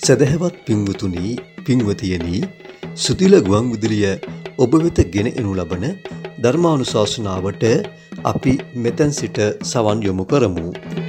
සදහවත් පින්වතුනි පින්වතියනි සුතිල ගුවන් විදුලිය ඔබ වෙත ගෙන එනු ලබන ධර්මානුශාසනාවට අපි මෙතෙන් සිට සවන් යොමු කරමු.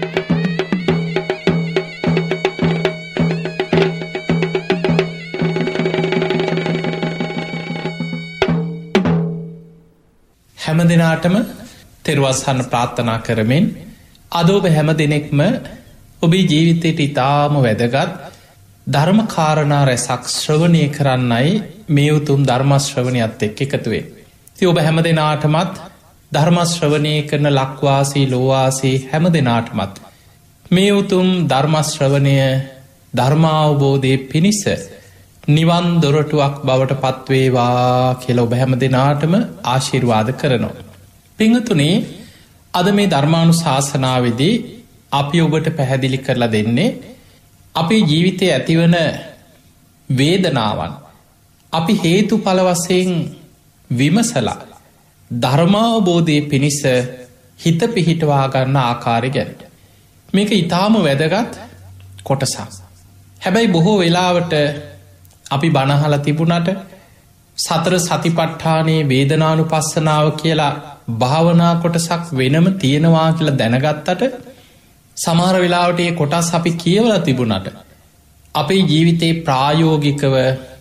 හැම දිනාටම තෙරුවන් ප්‍රාර්ථනා කරමින් අද ඔබ හැම දිනෙකම ඔබේ ජීවිතයට ඉතාම වැදගත් ධර්ම කාරණා රැසක් ශ්‍රවණය කරන්නයි මේ උතුම් ධර්මශ්‍රවණයත් එක්ක එකතුවේ. ති ඔබ හැම දෙනාටමත් ධර්මශ්‍රවණය කරන ලක්වාසී ලෝවාසී හැම දෙනාටමත් මේ උතුම් ධර්මශ්‍රවණය ධර්මාවබෝධය පිණිස නිවන් දොරටුවක් බවට පත්වේවා කියල ඔබ හැම දෙනාටම ආශිර්වාද කරනවා. පිංහතුනේ අද මේ ධර්මානු ශාසනාවේදී අපි ඔබට පැහැදිලි කරලා දෙන්නේ අපේ ජීවිතය ඇතිවන වේදනාවන් අපි හේතු පලවසයෙන් විමසලා ධර්මාවබෝධය පිණිස හිත පිහිටවා ගන්න ආකාරය ගැන. මේක ඉතාම වැදගත් කොටසක්. හැබැයි බොහෝ වෙලාවට අපි බණහල තිබුණට සතර සතිපට්ඨානයේ වේදනානු පස්සනාව කියලා භාවනා කොටසක් වෙනම තියෙනවා කියලා දැනගත්තට සමහර වෙලාවට ඒ කොටස් අපි කියවල තිබුණට අපේ ජීවිතයේ ප්‍රායෝගිකව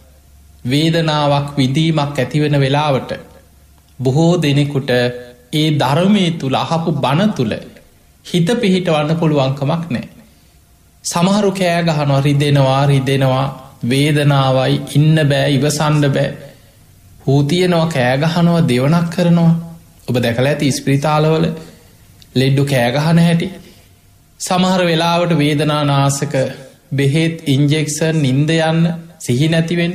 වේදනාවක් විදීමක් ඇතිවෙන වෙලාවට බොහෝ දෙනෙකුට ඒ ධර්මය තුළ අහපු බණ තුළ හිත පිහිටවන්න පුළුවන්කමක් නෑ. සමහරු කෑගහනවා රිදෙනවා වේදනාවයි ඉන්න බෑ ඉවසන්ඩ බෑ හූතියනවා කෑගහනවා දෙවනක් කරනවා. ඔබ දැකල ඇති ස්ප්‍රිතාලවල ලෙඩ්ඩු කෑගහන හැටි සමහර වෙලාවට වේදනානාසක බෙහෙත් ඉන්ජෙක්සන් නින්ද යන්න සිහි නැතිවෙන්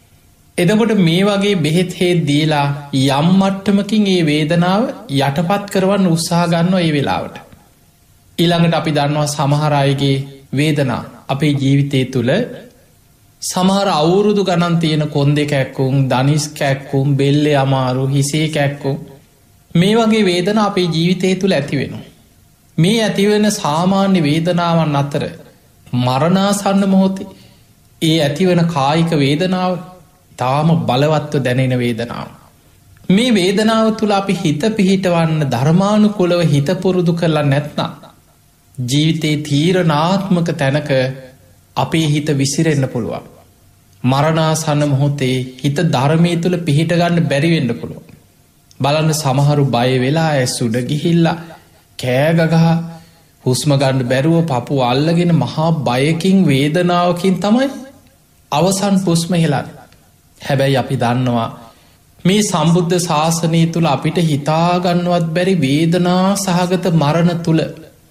එදකොට මේ වගේ බෙහෙත් හේත් දීලා යම් මට්ටමකින් ඒ වේදනාව යටපත් කරවන්න උත්සාහ ගන්න ඒ වෙලාවට. ඊළඟට අපි දන්නවා සමහරයගේ වේදනා අපේ ජීවිතය තුළ සමහර අවුරුදු ගණන් තියෙන කොන්දෙ කැක්කුම් දනිස් කැක්කුම් බෙල්ලෙ අමාරු හිසේ කැක්කුම් මේ වගේ වේදන අපේ ජීවිතය තුළ ඇතිවෙනවා. මේ ඇතිවෙන සාමාන්‍ය වේදනාවන් අතර මරණාසන්න මොහොතේ ඒ ඇතිවන කායික වේදනාව තාම බලවත්ව දැනෙන වේදනාව. මේ වේදනාව තුළ අපි හිත පිහිටවන්න ධර්මානුකොලව හිත පුරුදු කරලා නැත්නම් ජීවිතයේ තීරණාත්මක තැනක අපේ හිත විසිරෙන්න පුළුවන්. මරණාසන්න මොහොතේ හිත ධර්මය තුළ පිහිටගන්න බැරිවෙන්න පුළුවන්. බලන්න සමහරු බය වෙලා ඇසුඩ ගිහිල්ලා කෑගගහ හුස්මගණ්ඩ බැරුව පපු අල්ලගෙන මහා බයකින් වේදනාවකින් තමයි අවසන් පුස්ම හෙලන්න. හැබැයි අපි දන්නවා මේ සම්බුද්ධ ශාසනය තුළ අපිට හිතාගන්නවත් බැරි වේදනා සහගත මරණ තුළ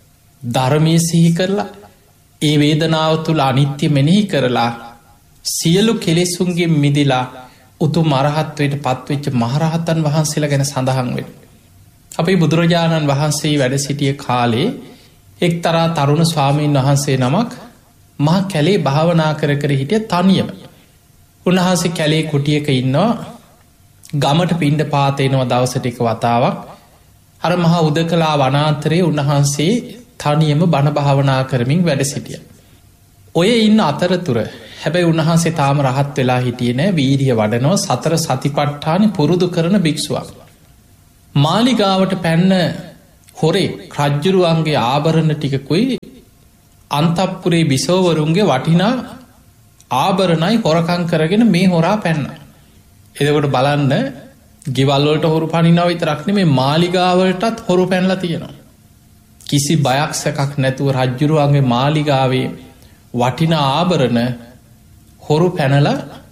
ධර්මය සිහි කරලා ඒ වේදනාව තුළ අනිත්‍ය මෙනෙහි කරලා සියලු කෙලෙසුන්ගේ මිදිලා උතු මරහත්වයට පත්වෙච්ච මහරහතන් වහන්සේලා ගැන සඳහන් වෙන. අපේ බුදුරජාණන් වහන්සේ වැඩ සිටිය කාලේ එක්තරා තරුණ ස්වාමීන් වහන්සේ නමක් මහ කැලේ භාවනා කර කර හිටිය තනියම. උන්වහන්සේ කැලේ කුටියක ඉන්නවා ගමට පිණ්ඩ පාතයනවා දවසටික වතාවක් අර මහා උද කලා වනාන්තරයේ උන්වහන්සේ තනියම බණ භාවනා කරමින් වැඩ සිටිය. ඔය ඉන්න අතරතුර හැබැයි උන්වහන්සේ තාම රහත් වෙලා හිටිය නෑ වීරිය වඩනෝ සතර සතිපට්ඨාන පුරුදු කරන භික්ෂුවක්. මාලිගාවට පැන්න හොරේ රජ්ජුරුවන්ගේ ආභරණ ටිකකුයි අන්තප්පුරේ බිසෝවරුන්ගේ වටිනා ආභරණයි හොරකං කරගෙන මේ හොරා පැන්න. එදකොට බලන්න ගෙවල්වලට හොරු පනිනාව විතරක්න මේ මාලිගාවලටත් හොරු පැන්ල තියෙනවා. කිසි බයක්සකක් නැතුව රජ්ජුරුවන්ගේ මාලිගාවේ වටින ආභරණ හොරු පැනල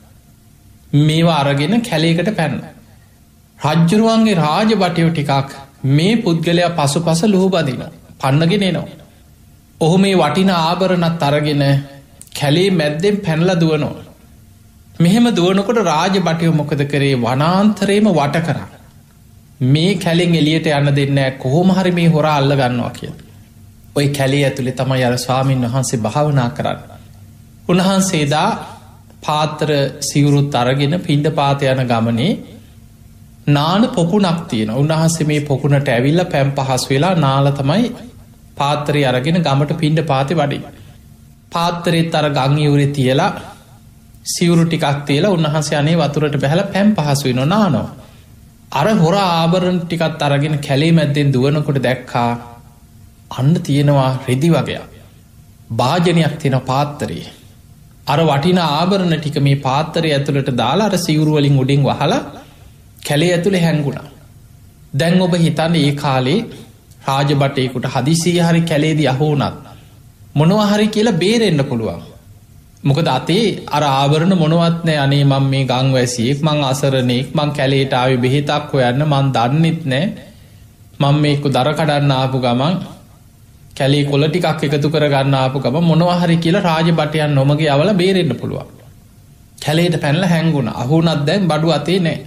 මේවා අරගෙන කැලේකට පැන්න. රජ්ජුරුවන්ගේ රාජ බටයෝ ටිකක් මේ පුද්ගලයා පසු පස ලුහබදින පන්නගෙන එනවා. ඔහු මේ වටින ආභරණත් අරගෙන කැලේ මැද්දෙන් පැනල දුවනෝ. මෙහෙම දුවනකොට රාජ බටයෝ මොකද කරේ වනාන්තරේම වට කරා. මේ කැලෙන් එලියට යන්න දෙන්න කොහොමහරි මේ හොරා අල්ල ගන්නවා කිය. ඔය කැලේ ඇතුළෙ තමයි අර ස්වාමීන් වහන්සේ භාවනා කරන්න. උන්වහන්සේදා පාත්‍ර සිවුරුත් අරගෙන පිණ්ඩ පාත යන ගමනේ නාන පොකුණක් තියෙන උන්වහන්සේ මේ පොකුණට ඇවිල්ල පැම් පහස් වෙලා නාල තමයි පාත්‍රය අරගෙන ගමට පිණ්ඩ පාති වඩි. පාත්තරෙත් අර ගංයවුරෙ තියලා සිවුරු ටිකක් තියලා උන්වහන්සේ අනේ වතුරට බැහල පැම් පහසුයි නොනානෝ. අර හොර ආභරණ ටිකත් අරගෙන කැලේ මැද්දෙන් දුවනකොට දැක්කා අන්න තියෙනවා රෙදි වගේ. භාජනයක් තියෙන පාත්තරේ. අර වටින ආභරණ ටික මේ පාත්තරය ඇතුළට දාලා අර සිවුරුවලින් උඩින් වහලා කැලේ ඇතුළේ හැංගුණා. දැන් ඔබ හිතන්න ඒ කාලේ රාජබටයකුට හදිසිය හරි කැලේදී අහෝනත් මොනවහරි කියලා බේරෙන්න්න පුළුවන්. මොකද අතේ අර ආවරණ මොනවත්නෑ අනේ මං මේ ගංවැසියෙක් මං අසරනෙක් මං කැලේට ආව බෙහිතක් හොයන්න මන් දන්නෙත් නෑ මං මේකු දර කඩන්න ආපු ගමන් කැලේ කොල ටිකක් එකතු කරගන්න ආපු ගම මොනවහරි කියලා රාජබටයන් නොමගේ අවල බේරෙන්න්න පුළුවන්. කැලේට පැනල හැංගුණ අහුනත් දැන් බඩු අතේ නෑ.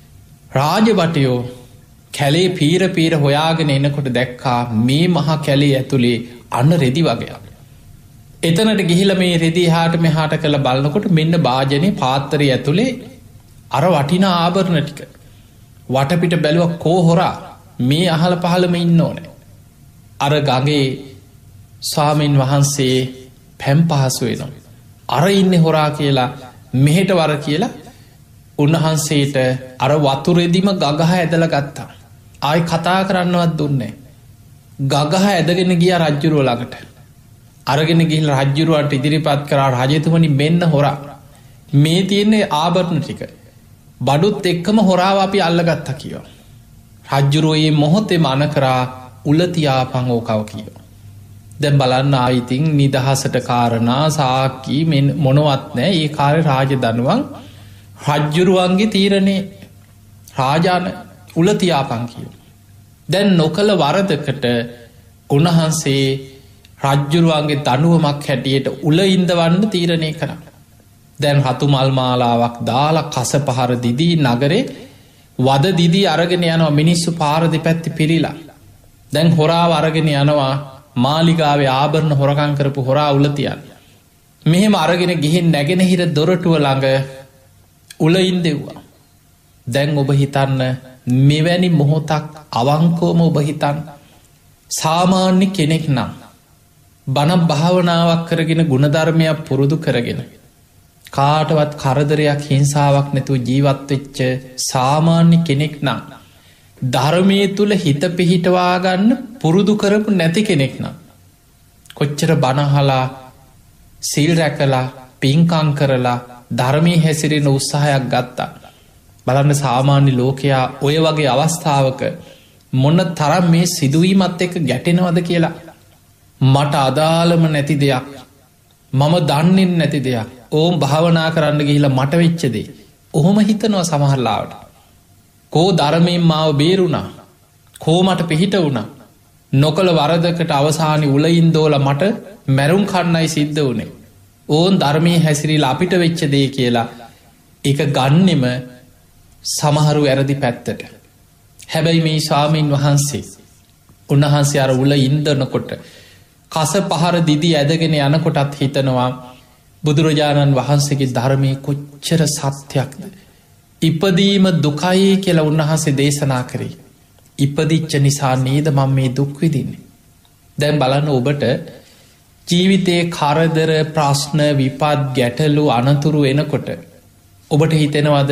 රාජබටයෝ කැලේ පීර හොයාගෙන එනකොට දැක්කා මේ මහා කැලේ ඇතුළේ අන්න රෙදි වගේ. එතනට ගිහිල මේ රෙදි හාට මෙහාට කළ බලන්නකොට මෙන්න භාජනය පාත්තරය ඇතුළේ අර වටින ආභරණ ටික වටපිට බැලුව කෝහොරා මේ අහල පහළම ඉන්න ඕනෑ. අර ගගේ ස්වාමීන් වහන්සේ පැම් පහසුවෙනවා. අර ඉන්න හොරා කියලා මෙහෙට වර කියලා උන්වහන්සේට අර වතුරෙදිම ගගහ ඇදල ගත්තා. ආය කතා කරන්නවත් දුන්නේ. ගගහ ඇදගෙන ගිය රජ්ජුරුව ළඟට. අරගෙන ගිහිල් රජ්ජුරුවන්ට ඉදිරිපත් කරා රජතුමනි මෙන්න හොරා. මේ තියෙන්නේ ආභරණ ටික. බඩුත් එක්කම හොරාව අපි අල්ලගත්ත කියෝ. රජ්ජුරුවයේ මොහොතේ මන කරා උලතියාපං ඕකව කියෝ. දැන් බලන්න ආයිතින් නිදහසට කාරණා සාකී මොනවත් නෑ ඒ කාරය රාජ දනුවන් රජ්ජුරුවන්ගේ තීරණය රාජාන උලතියාපං කියෝ. දැන් නොකළ වරදකට උන්වහන්සේ රජ්ජුරුවන්ගේ දනුවමක් හැටියට උල ඉන්දවන්න තීරණය කර. දැන් හතු මල්මාලාවක් දාලා කස පහර දිදී නගරේ වද දිදී අරගෙන යනවා මිනිස්සු පාරදි පැත්ති පිරිලා. දැන් හොරාව අරගෙන යනවා මාලිගාවේ ආභරණ හොරකං කරපු හොරා උලතියන්. මෙහෙම අරගෙන ගිහින් නැගෙනහිර දොරටුව ළඟ උල ඉන්දෙව්වා. දැන් ඔබ හිතන්න මෙවැනි මොහොතක් අවංකෝම ඔබ හිතන් සාමාන්‍ය කෙනෙක් නම් බණ භාවනාවක් කරගෙන ගුණධර්මයක් පුරුදු කරගෙන කාටවත් කරදරයක් හිංසාවක් නැතුව ජීවත්වෙච්ච සාමාන්‍ය කෙනෙක් නම් ධර්මය තුළ හිත පිහිටවාගන්න පුරුදු කරපු නැති කෙනෙක් නම් කොච්චර බණහලා සිල් රැකලා පින්කං කරලා ධර්මී හැසිරෙන උත්සාහයක් ගත්තා. බලන්න සාමාන්‍ය ලෝකයා ඔය වගේ අවස්ථාවක මොන්න තරම් මේ සිදුවීමත් එක ගැටෙනවද කියලා මට අදාළම නැති දෙයක් මම දන්නෙන් නැති දෙයක් ඕම් භාවනා කරන්න ගිහිලා මට වෙච්චදේ ඔහොම හිතනවා සමහරලාවට. කෝ ධර්මයෙන් මාව බේරුණා කෝ මට පිහිට වුණා නොකළ වරදකට අවසානි උලයින්දෝල මට මැරුම් කන්නයි සිද්ධ වනේ ඕන් ධර්මය හැසිරිල් අපිට වෙච්චදේ කියලා එක ගන්නෙම සමහරු ඇරදි පැත්තට. හැබැයි මේ ස්වාමීන් වහන්සේ උන්වහන්සේ අර උල ඉන්දනකොට කස පහර දිදී ඇදගෙන යනකොටත් හිතනවා බුදුරජාණන් වහන්සේගේ ධර්මය කොච්චර සත්‍යයක්ද. ඉපදීම දුකයි කියලා උන්වහන්සේ දේශනා කරේ. ඉපදිච්ච නිසා නේද මම මේ දුක්විදින්නේ. දැන් බලන්න ඔබට ජීවිතයේ කරදර ප්‍රශ්න විපත් ගැටලු අනතුරු එනකොට ඔබට හිතෙනවද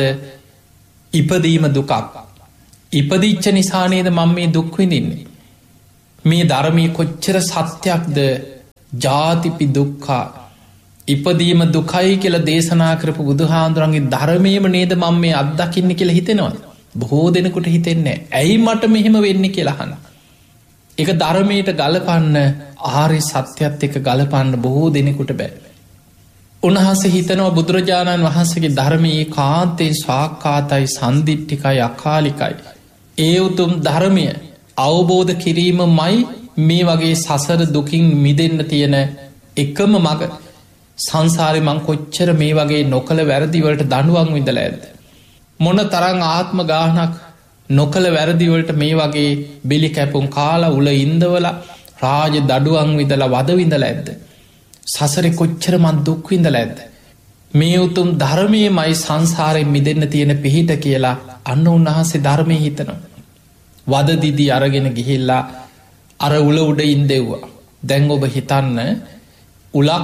ඉපදීම දුකක් ඉපදිච්ච නිසානේද මම මේ දුක්විදින්නේ. මේ ධර්මය කොච්චර සත්‍යයක්ද ජාතිපි දුක්කා ඉපදීම දුකයි කියල දේශනා කරපු බුදුහාන්දුරන්ගේ ධර්මයම නේද මම මේ අත්දකින්න කියලා හිතෙනවා. බොහෝ දෙනෙකුට හිතෙන්නේ ඇයි මට මෙහෙම වෙන්න කියලාහන්න. එක ධර්මයට ගලපන්න ආරි සත්‍යත් එක ගලපන්න බොහෝ දෙනෙකුට බෑ. උන්වහන්සේ හිතනවා බුදුරජාණන් වහන්සේගේ ධර්මයේ කාන්තයෙන් ස්වාක්කාතයි සන්දිිට්ටිකයි අකාලිකයි. ඒ උතුම් ධර්මය අවබෝධ කිරීම මයි මේ වගේ සසර දුකින් මිදන්න තියෙන එකම මග සංසාරය මං කොච්චර මේ වගේ නොකළ වැරදිවලට දනුවන් විඳල ඇද. මොන තරං ආත්ම ගානක් නොකළ වැරදිවලට මේ වගේ බෙලි කැපුම් කාලා උල ඉන්දවල රාජ දඩුවන් විදල වද විඳල ඇද්ද. සසර කොච්චර මන් දුක් විඳල ඇද. මේ උතුම් ධර්මය මයි සංසාරයෙන් මිදන්න තියෙන පිහිට කියලා අන්න උන්වහන්සේ ධර්මය හිතනවා. වද දිදී අරගෙන ගිහිල්ලා අර උල උඩ ඉන්දෙව්වා. දැන් ඔබ හිතන්න උලක්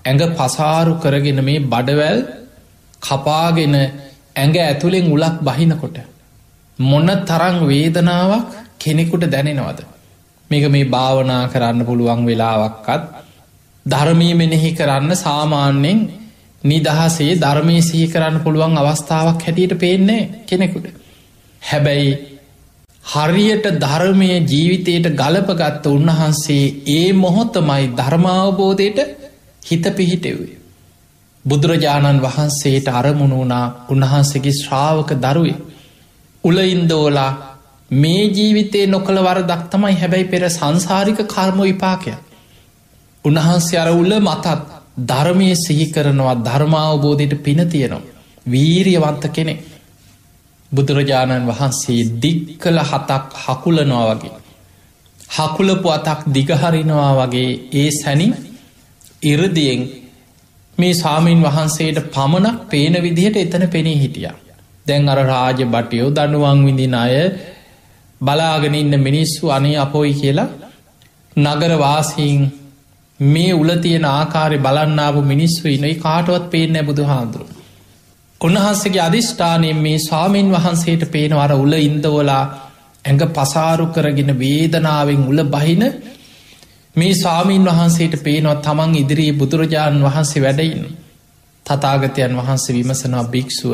ඇඟ පසාරු කරගෙන මේ බඩවැල් කපාගෙන ඇඟ ඇතුළෙන් උලක් බහිනකොට මොන්න තරං වේදනාවක් කෙනෙකුට දැනෙනවද. මේක මේ භාවනා කරන්න පුළුවන් වෙලාවක්කත් ධර්මී මෙනෙහි කරන්න සාමාන්‍යෙන් නිදහසේ ධර්මය සිහි කරන්න පුළුවන් අවස්ථාවක් හැටියට පේන්නේ කෙනෙකුට. හැබැයි හරියට ධර්මය ජීවිතයට ගලපගත්ත උන්වහන්සේ ඒ මොහොතමයි ධර්මාවබෝධයට හිත පිහිටෙවේ. බුදුරජාණන් වහන්සේට අරමුණු වුණා උන්වහන්සේගේ ශ්‍රාවක දරුවේ. උලඉන්දෝලා මේ ජීවිතේ නොකළ වරදක් තමයි හැබැයි පෙර සංසාරික කර්ම විපාකය. උන්වහන්සේ අර උල්ල මතත් ධර්මය සිහි කරනවා ධර්මාවබෝධයට පින තියෙනවා. වීරියවන්ත කෙනෙක්. බුදුරජාණන් වහන්සේ දික් කළ 7ක් හකුලනවා වගේ. හකුලපු අතක් දිගහරිනවා වගේ ඒ සැනින් ඉරදියෙන් මේ සාමීන් වහන්සේට පමණක් පේන විදිහට එතන පෙනී හිටිය. දැන් අර රාජ බටයෝ දනුවන් විඳින අය බලාගෙන ඉන්න මිනිස්සු අනේ අපෝයි කියලා නගරවාසීන් මේ උලතියෙන ආකාරය බලන්නාව මිනිස්සු ඉනයි කාටවත් පේනෑ බුදු හාන්දුරු. උන්වහන්සේගේ අධිෂ්ඨානයෙන් මේ ස්වාමීන් වහන්සේට පේනවර උල ඉන්දවලා ඇඟ පසාරු කරගෙන වේදනාවෙන් උල බහින මේ ස්වාමීන් වහන්සේට පේනවත් තමන් ඉදිරී බුදුරජාණන් වහන්සේ වැඩයින් තතාගතයන් වහන්සේ විමසනවා භික්‍ෂුව.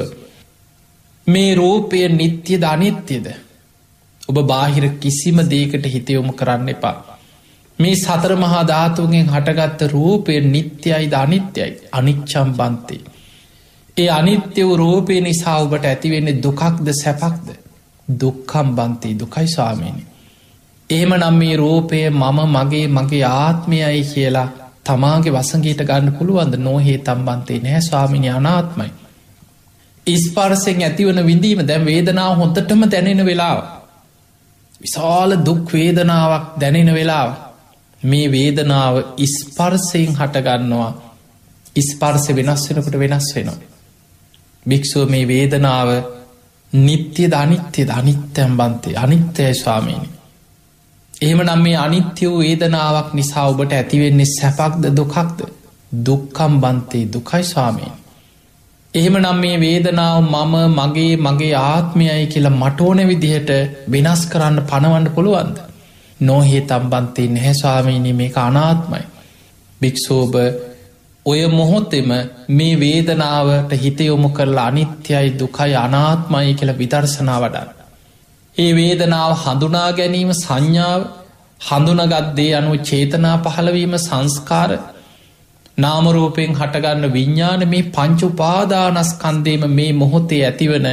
මේ රූපය නිත්‍යද අනිත්‍යද. ඔබ බාහිර කිසිම දේකට හිතයොම කරන්න එපා. මේ සතර මහා ධාතුන්ගෙන් හටගත්ත රූපය නිත්‍යයි ධනිත්‍යයි අනිච්චම් බන්තේ. ඒ අනිත්‍ය වූ රූපය නිසා ඔබට ඇතිවෙන්නේ දුකක්ද සැපක්ද දුක්කම් බන්තේ දුකයි ස්වාමීනි. එහෙම නම් මේ රූපය මම මගේ ආත්මයයි කියලා තමාගේ වසගේට ගන්න පුළුවන්ද නොහේ තම්බන්තේ නෑ ස්වාමිනි අනාත්මයි. ඉස්පර්සෙන් ඇතිවන විඳීම දැන් වේදනාව හොඳටම දැනෙන වෙලාව. විශාල දුක් වේදනාවක් දැනෙන වෙලාව. මේ වේදනාව ඉස්පර්සයෙන් හටගන්නවා ඉස්පර්ස වෙනස් වෙනකට වෙනස් වෙනවා. භික්‍ෂුව මේ වේදනාව නිත්‍ය ධනිත්‍ය ධනිත්‍යයම් බන්තේ අනිත්‍යය ස්වාමීනි. එහෙම නම් මේ අනිත්‍ය වූ වේදනාවක් නිසා ඔබට ඇතිවෙන්නේ සැපක්ද දුකක්ද දුක්කම් බන්තේ දුකයි ස්වාමීනි. එහෙම නම් මේ වේදනාව මම මගේ ආත්මයයි කියලා මටෝන විදිහට වෙනස් කරන්න පනවන්න පුළුවන්ද. නොහේ තම්බන්තේ නැහැ ස්වාමීනි මේක අනාත්මයි. භික්‍ෂෝබ ඔය මොහොතෙම මේ වේදනාවට හිතයොමු කරලා අනිත්‍යයි දුකයි අනාත්මයි කියලා විදර්ශනා වඩන්න. ඒ වේදනාව හඳුනා ගැනීම සංඥාව හඳුනගත්දේ අනුව චේතනා පහළවීම සංස්කාර නාමරූපයෙන් හටගන්න විඤ්ඥාන මේ පංචුපාදානස්කන්දේම මේ මොහොතේ ඇතිවන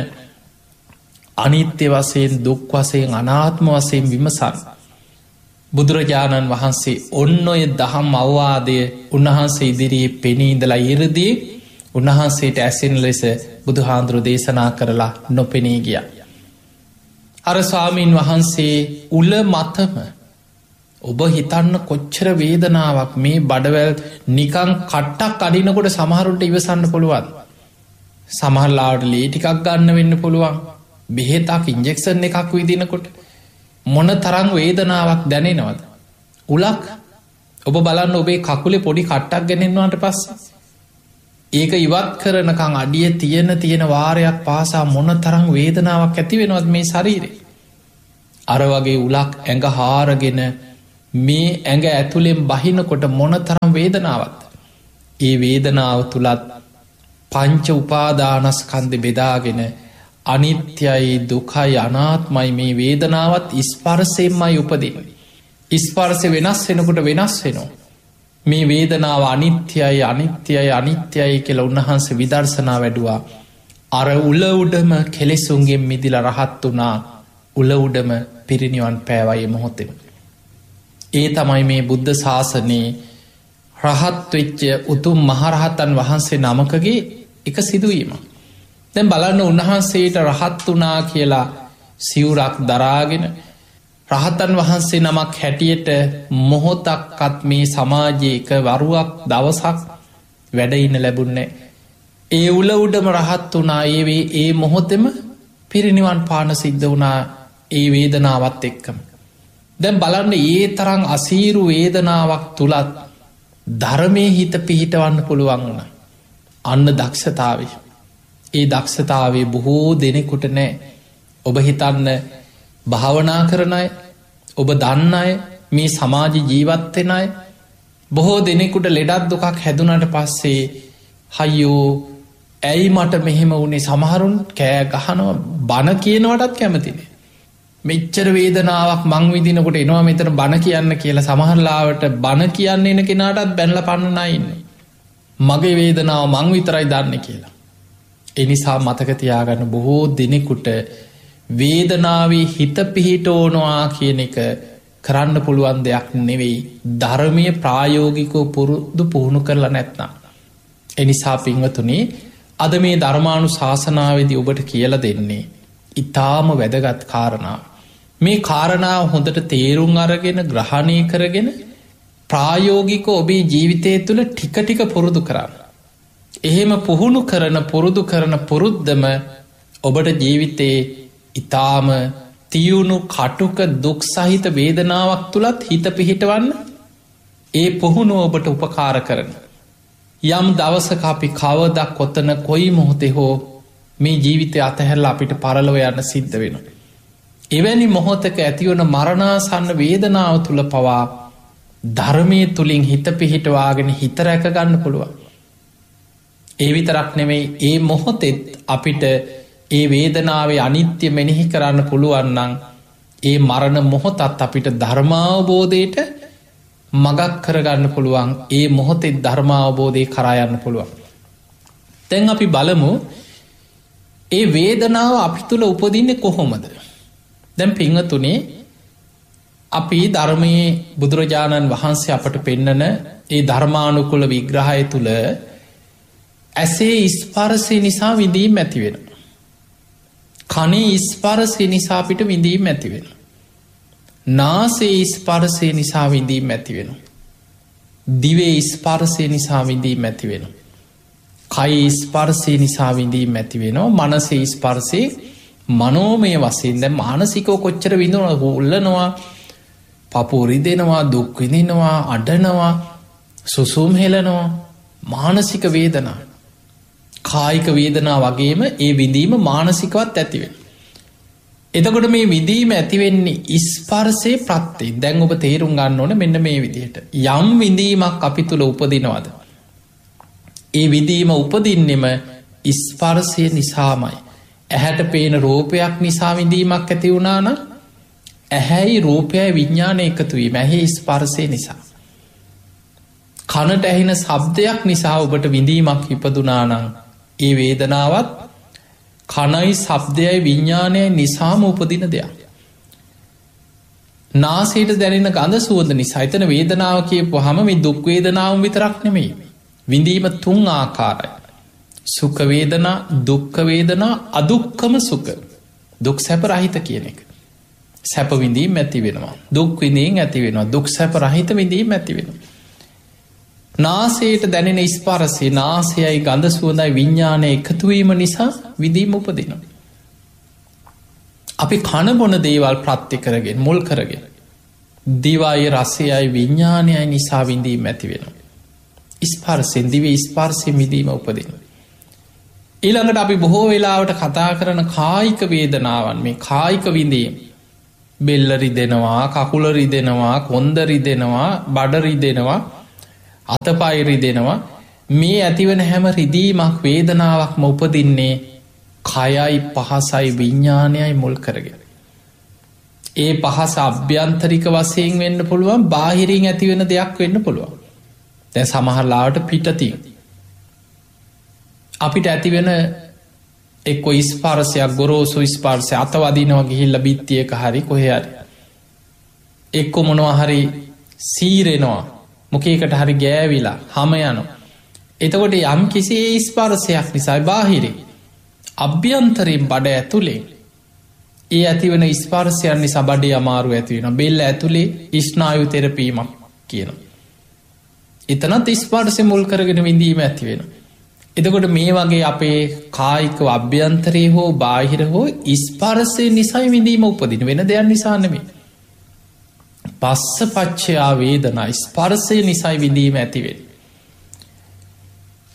අනිත්‍ය වසයෙන් දුක් වසයෙන් අනාත්ම වසයෙන් විමසන්. බුදුරජාණන් වහන්සේ ඔන්න ඔය දහම් අවවාදය උන්වහන්සේ ඉදිරියේ පෙනීදලා ඉරදී උන්වහන්සේට ඇසෙන් ලෙස බුදුහාන්දුරු දේශනා කරලා නොපෙනී ගිය. අර ස්වාමීන් වහන්සේ උල මතම ඔබ හිතන්න කොච්චර වේදනාවක් මේ බඩවැල් නිකං කට්ටක් අඩිනකොට සමහරුන්ට ඉවසන්න පුළුවන්. සමහරලාට ලේ ටිකක් ගන්න වෙන්න පුළුවන් බෙහෙතක් ඉන්ජෙක්ෂන් එකක් විදිනකොට මොන තරං වේදනාවක් දැනෙනවද. උලක් ඔබ බලන්න ඔබේ කකුලේ පොඩි කට්ටක් ගැනෙන්වාට පස්ස. ඒක ඉවත් කරනකං අඩිය තියෙන වාරයක් පාසා මොන තරං වේදනාවක් ඇති වෙනවත් මේ ශරීරේ. අර වගේ උලක් ඇඟ හාරගෙන මේ ඇඟ ඇතුළෙන් බහිනකොට මොන තරම් වේදනාවත්. ඒ වේදනාව තුළත් පංච උපාදානස්කන්ද බෙදාගෙන අනිත්‍යයි දුකයි අනාත්මයි මේ වේදනාවත් ඉස්පර්සයෙන්මයි උපදින. ඉස්පර්සය වෙනස් වෙනකොට වෙනස් වෙනවා. මේ වේදනාව අනිත්‍යයි අනිත්‍යයි කියලා උන්වහන්සේ විදර්ශනා වැඩුවා. අර උල උඩම කෙලෙසුන්ගෙන් මිදිල රහත් වනා උල උඩම පිරිනිවන් පෑවයි මොහොතෙම. ඒ තමයි මේ බුද්ධ ශාසනයේ රහත්වෙච්ච උතුම් මහරහතන් වහන්සේ නමකගේ එක සිදුවීම. දැන් බලන්න උන්වහන්සේට රහත් වනා කියලා සිවුරක් දරාගෙන රහතන් වහන්සේ නමක් හැටියට මොහොතක්කත් මේ සමාජයක වරුවක් දවසක් වැඩඉන්න ලැබුන්නේ. ඒ උල උඩම රහත් වනා ඒවේ ඒ මොහොතෙම පිරිනිවන් පාන සිද්ධ වනා ඒ වේදනාවත් එක්කම. දැන් බලන්න ඒ තරං අසීරු වේදනාවක් තුළත් ධර්මය හිත පිහිටවන්න පුළුවන් වුණ. අන්න දක්ෂතාව. ඒ දක්ෂතාවේ බොහෝ දෙනෙකුට නෑ. ඔබ හිතන්න භාවනා කරන අය, ඔබ දන්න අය, මේ සමාජ ජීවත්වෙන අය, බොහෝ දෙනෙකුට ලෙඩත් දුකක් හැදුනට පස්සේ හයියෝ ඇයි මට මෙහෙම වුණේ සමහරුන් කෑ ගහනව බණ කියනවටත් කැමතිනේ. මෙච්චර වේදනාවක් මං විදිනකොට එනවා මෙතන බණ කියන්න කියලා සමහරලාවට බණ කියන්න එන කෙනාටත් බැනල පන්නනයින්න. මගේ වේදනාව මං විතරයි දන්න කියලා. එනිසා මතකතියාගන්න බොහෝ දෙනෙකුට වේදනාවේ හිත පිහිටෝනවා කියන එක කරන්න පුළුවන් දෙයක් නෙවෙයි ධර්මය ප්‍රායෝගිකෝ පුරුදු පුහුණු කරලා නැත්නම්. එනිසා පින්වතුනේ අද මේ ධර්මානු ශාසනාවේදී ඔබට කියල දෙන්නේ ඉතාම වැදගත් කාරණාව. මේ කාරණාව හොඳට තේරුම් අරගෙන ග්‍රහණය කරගෙන ප්‍රායෝගික ඔබේ ජීවිතය තුළ ටික පුරුදු කරන්න. එහෙම පුහුණු කරන පුරුද්දම ඔබට ජීවිතයේ ඉතාම තියුණු කටුක දුක් සහිත වේදනාවක් තුළත් හිත පිහිටවන්න ඒ පුහුණුව ඔබට උපකාර කරන. යම් දවසක අපි කවදක් කොත්තන කොයි මොහොතේ හෝ මේ ජීවිතය අතහැරල අපිට පරලව යන්න සිද්ධ වෙන. එවැනි මොහොතක ඇතිවන මරණාසන්න වේදනාව තුළ පවා ධර්මය තුළින් හිත පිහිටවාගෙන හිත රැක ගන්න පුළුවන්. ඒ විතරක් නෙවෙයි ඒ මොහොතෙත් අපිට ඒ වේදනාවේ අනිත්‍ය මෙනෙහි කරන්න පුළුවන්නන් ඒ මරණ මොහොතත් අපිට ධර්මාවබෝධයට මගක් කරගන්න පුළුවන් ඒ මොහොතෙත් ධර්මාවබෝධය කරායන්න පුළුවන්. තැන් අපි බලමු ඒ වේදනාව අපි තුළ උපදින්න කොහොමද. දැන් පිංහතුනේ අපි ධර්මයේ බුදුරජාණන් වහන්සේ අපට පෙන්නන ඒ ධර්මානුකුල විග්‍රහය තුළ ඇසේ ස්පර්ශය නිසා විඳීම් ඇතිවෙන. කනේ ස්පර්ශය නිසා අපිට විඳීම් ඇතිවෙන. නාසේ ස්පර්ශය නිසා විඳීම් ඇතිවෙන. දිවේ ස්පර්ශය නිසා විඳීම් ඇතිවෙන. කයි ස්පර්ශය නිසා විඳීම් ඇතිවෙනවා. මනසේ ස්පර්ශය මනෝමය වසයෙන් දැ මානසිකෝ කොච්චර විඳුන උල්ලනවා පපුරි දෙනවා දුක්විදිනවා අඩනවා සුසුම් හෙලනවා මානසික වේදනා කායික වේදනා වගේම ඒ විඳීම මානසිකවත් ඇතිවෙන. එතකොට මේ විඳීම ඇතිවෙන්නේ ස්පර්සය ප්‍රත්තියි. දැන් ඔබ තේරුම් ගන්න ඕන මෙන්න මේ විදිහට යම් විඳීමක් අපි තුළ උපදිනවාද. ඒ විඳීම උපදින්නෙම ස්පර්සය නිසාමයි. ඇහැට පේන රූපයක් නිසා විඳීමක් ඇති වුණාන ඇහැයි රූපයයි විඤ්ඥාන එකතුවී මැහි ස්පර්සය නිසා. කනට ඇහෙන සබ්දයක් නිසා ඔබට විඳීමක් ඉපදුනානං ඒ වේදනාවත් කනයි සබ්දයයි විඤ්ඥානය නිසාම උපදින දෙයක්. නාසේට දැනෙන ගඳ සුවඳ නිසා එතන වේදනාව කියපු හම මේ දුක්වේදනාවම් විතරක් නෙමෙයි. විඳීම තුන් ආකාරයි. සුකවේදනා දුක්කවේදනා අදුක්කම සුක දුක් සැප රහිත කියන එක. සැප විඳීම් ඇති වෙනවා. දුක් විඳීම් ඇති වෙනවා. දුක් සැප රහිත විඳීම් ඇති වෙනවා. නාසයට දැනෙන ස්පර්ශය නාසයයි ගඳ සුවඳයි විඤ්ඥානය එකතුවීම නිසා විදීම උපදින. අපි කණබොන දේවල් ප්‍රත්්‍ය කරගෙන මුල් කරගෙන. දිවයි රසයයි විඤ්ඥානයයි නිසා විඳීම ඇති වෙන. ස්පර්සෙන් දිවේ ස්පර්සය මිදීම උපදින. ඊළඟට අපි බොහෝ වෙලාවට කතා කරන කායික වේදනාවන් මේ කායික විඳීම. බෙල්ලරි දෙනවා කකුලරි දෙනවා කොන්දරි දෙනවා බඩරි දෙනවා අතපයිරි දෙනවා මේ ඇතිවන හැම රිදීමක් වේදනාවක්ම උපදින්නේ කයයි පහසයි විඤ්ඥානයයි මුල් කරගෙන. ඒ පහස අභ්‍යන්තරික වසයෙන් වෙන්න පුළුවන් බාහිරින් ඇතිවෙන දෙයක් වෙන්න පුළුවන්. දැ සමහරලාට පිටතින්. අපිට ඇතිවෙන එක්ක ස්පාර්සයක් ගොරෝසු ස්පාර්සය අතවදිනව ගිහිල්ල බිත්තියක හරි කොහෙහරි. එක්කො මොනවහරි සීරෙනවා මොකේකට හරි ගෑවිලා හම යනු. එතකොට යම් කිසි ස්පාර්සයක් නිසයි බාහිරි. අභ්‍යන්තරයෙන් බඩ ඇතුළේ ඒ ඇතිවන ස්පාර්සයන් නිසා බඩේ අමාරු ඇතිවෙන බෙල්ල ඇතුළේ ඉස්්නායු තෙරපීමක් කියන. එතනත් ස්පාර්සය මුල් කරගෙන විඳීම ඇතිවෙන. එතකොට මේ වගේ අපේ කායික අභ්‍යන්තරයේ හෝ බාහිර හෝ ස්පර්සය නිසයි විඳීම උපදින වෙන දෙයක් නිසානෙමේ. පස්ස පච්චයා වේදනා ස්පර්සය නිසයි විඳීම ඇතිවෙන.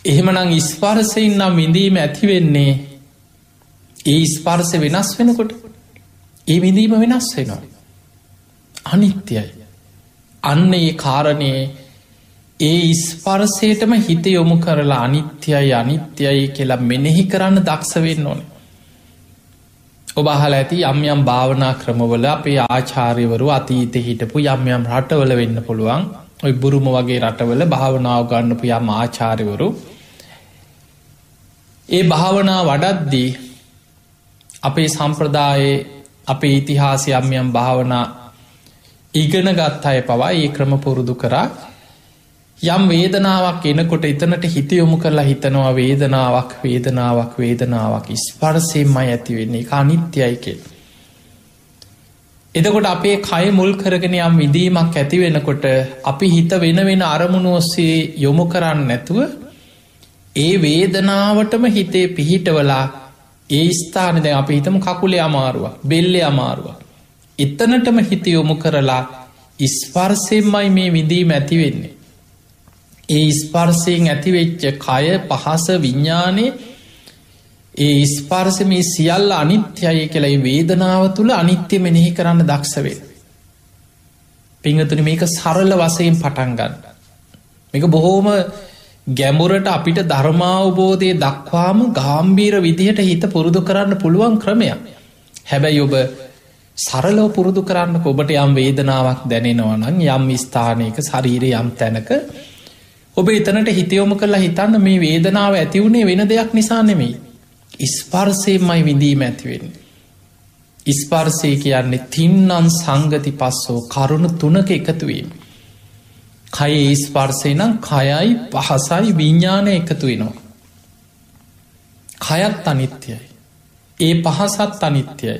එහෙමනං ස්පර්සයෙන් නම් විඳීම ඇතිවෙන්නේ ඒ ස්පර්ස වෙනස් වෙනකොට ඒ විඳීම වෙනස් වෙනවා. අනිත්‍යයි. අන්න ඒ කාරණය ඒ ස්පර්සයටම හිත යොමු කරලා අනිත්‍යයි අනිත්‍යයි කියලා මෙනෙහි කරන්න දක්ෂ වෙන්න ඕන. ඔබ අහලා ඇති යම් යම් භාවනා ක්‍රමවල අපේ ආචාර්යවරු අතීතෙ හිටපු යම් යම් රටවල වෙන්න පුළුවන්. ඔය බුරුම වගේ රටවල භාවනාව ගන්නපු යම් ආචාර්යවරු ඒ භාවනා වඩද්දී අපේ සම්ප්‍රදායේ අපේ ඉතිහාසය යම් යම් භාවනා ඉගෙන ගත් අය පවා ඒ ක්‍රම පුරුදු කරා යම් වේදනාවක් එනකොට එතනට හිත යොමු කරලා හිතනවා වේදනාවක් වේදනාවක් වේදනාවක් ස්පර්ශයෙන්මයි ඇතිවෙන්නේ ඒක අනිත්‍යයි කියලා. එතකොට අපේ කය මුල් කරගෙන යම් විඳීමක් ඇති වෙනකොට අපි හිත වෙන වෙන අරමුණු ඔස්සේ යොමු කරන්න නැතුව ඒ වේදනාවටම හිතේ පිහිටවලා ඒ ස්ථානය දැන් අපි හිතමු කකුලේ අමාරුවක් බෙල්ලේ අමාරුවක් එතනටම හිත යොමු කරලා ස්පර්ශයෙන්මයි මේ විඳීම ඇති වෙන්නේ. ඒ ස්පර්ශයෙන් ඇතිවෙච්ච කය පහස විඤ්ඥානය ඒ ස්පර්ශ මේ සියල්ල අනිත්‍යය කියලයි වේදනාව තුළ අනිත්‍ය මෙනෙහි කරන්න දක්ෂවේ. පිංහතුන මේක සරල වසයෙන් පටන්ගන්න. මේක බොහෝම ගැඹුරට අපිට ධර්මාවබෝධය දක්වාම ගාම්බීර විදිහට හිත පුරුදු කරන්න පුළුවන් ක්‍රමයක්. හැබැයි ඔබ සරලව පුරුදු කරන්න ඔබට යම් වේදනාවක් දැනෙනවනං යම් ස්ථානයක ශරීරය යම් තැනක ඔබ එතනට හිතයොම කරලා හිතන්න මේ වේදනාව ඇතිවුණේ වෙන දෙයක් නිසා නෙමෙයි. ස්පර්සයමයි විඳීම ඇතිවෙන්නේ. ස්පර්සය කියන්නේ තින්නන් සංගති පස්සෝ කරුණු තුනක එකතුවීම. කයේ ස්පර්සය නම් කයයි පහසයි විඤ්ඥානය එකතු වෙනවා. කයත් අනිත්‍යයි. ඒ පහසත් අනිත්‍යයි.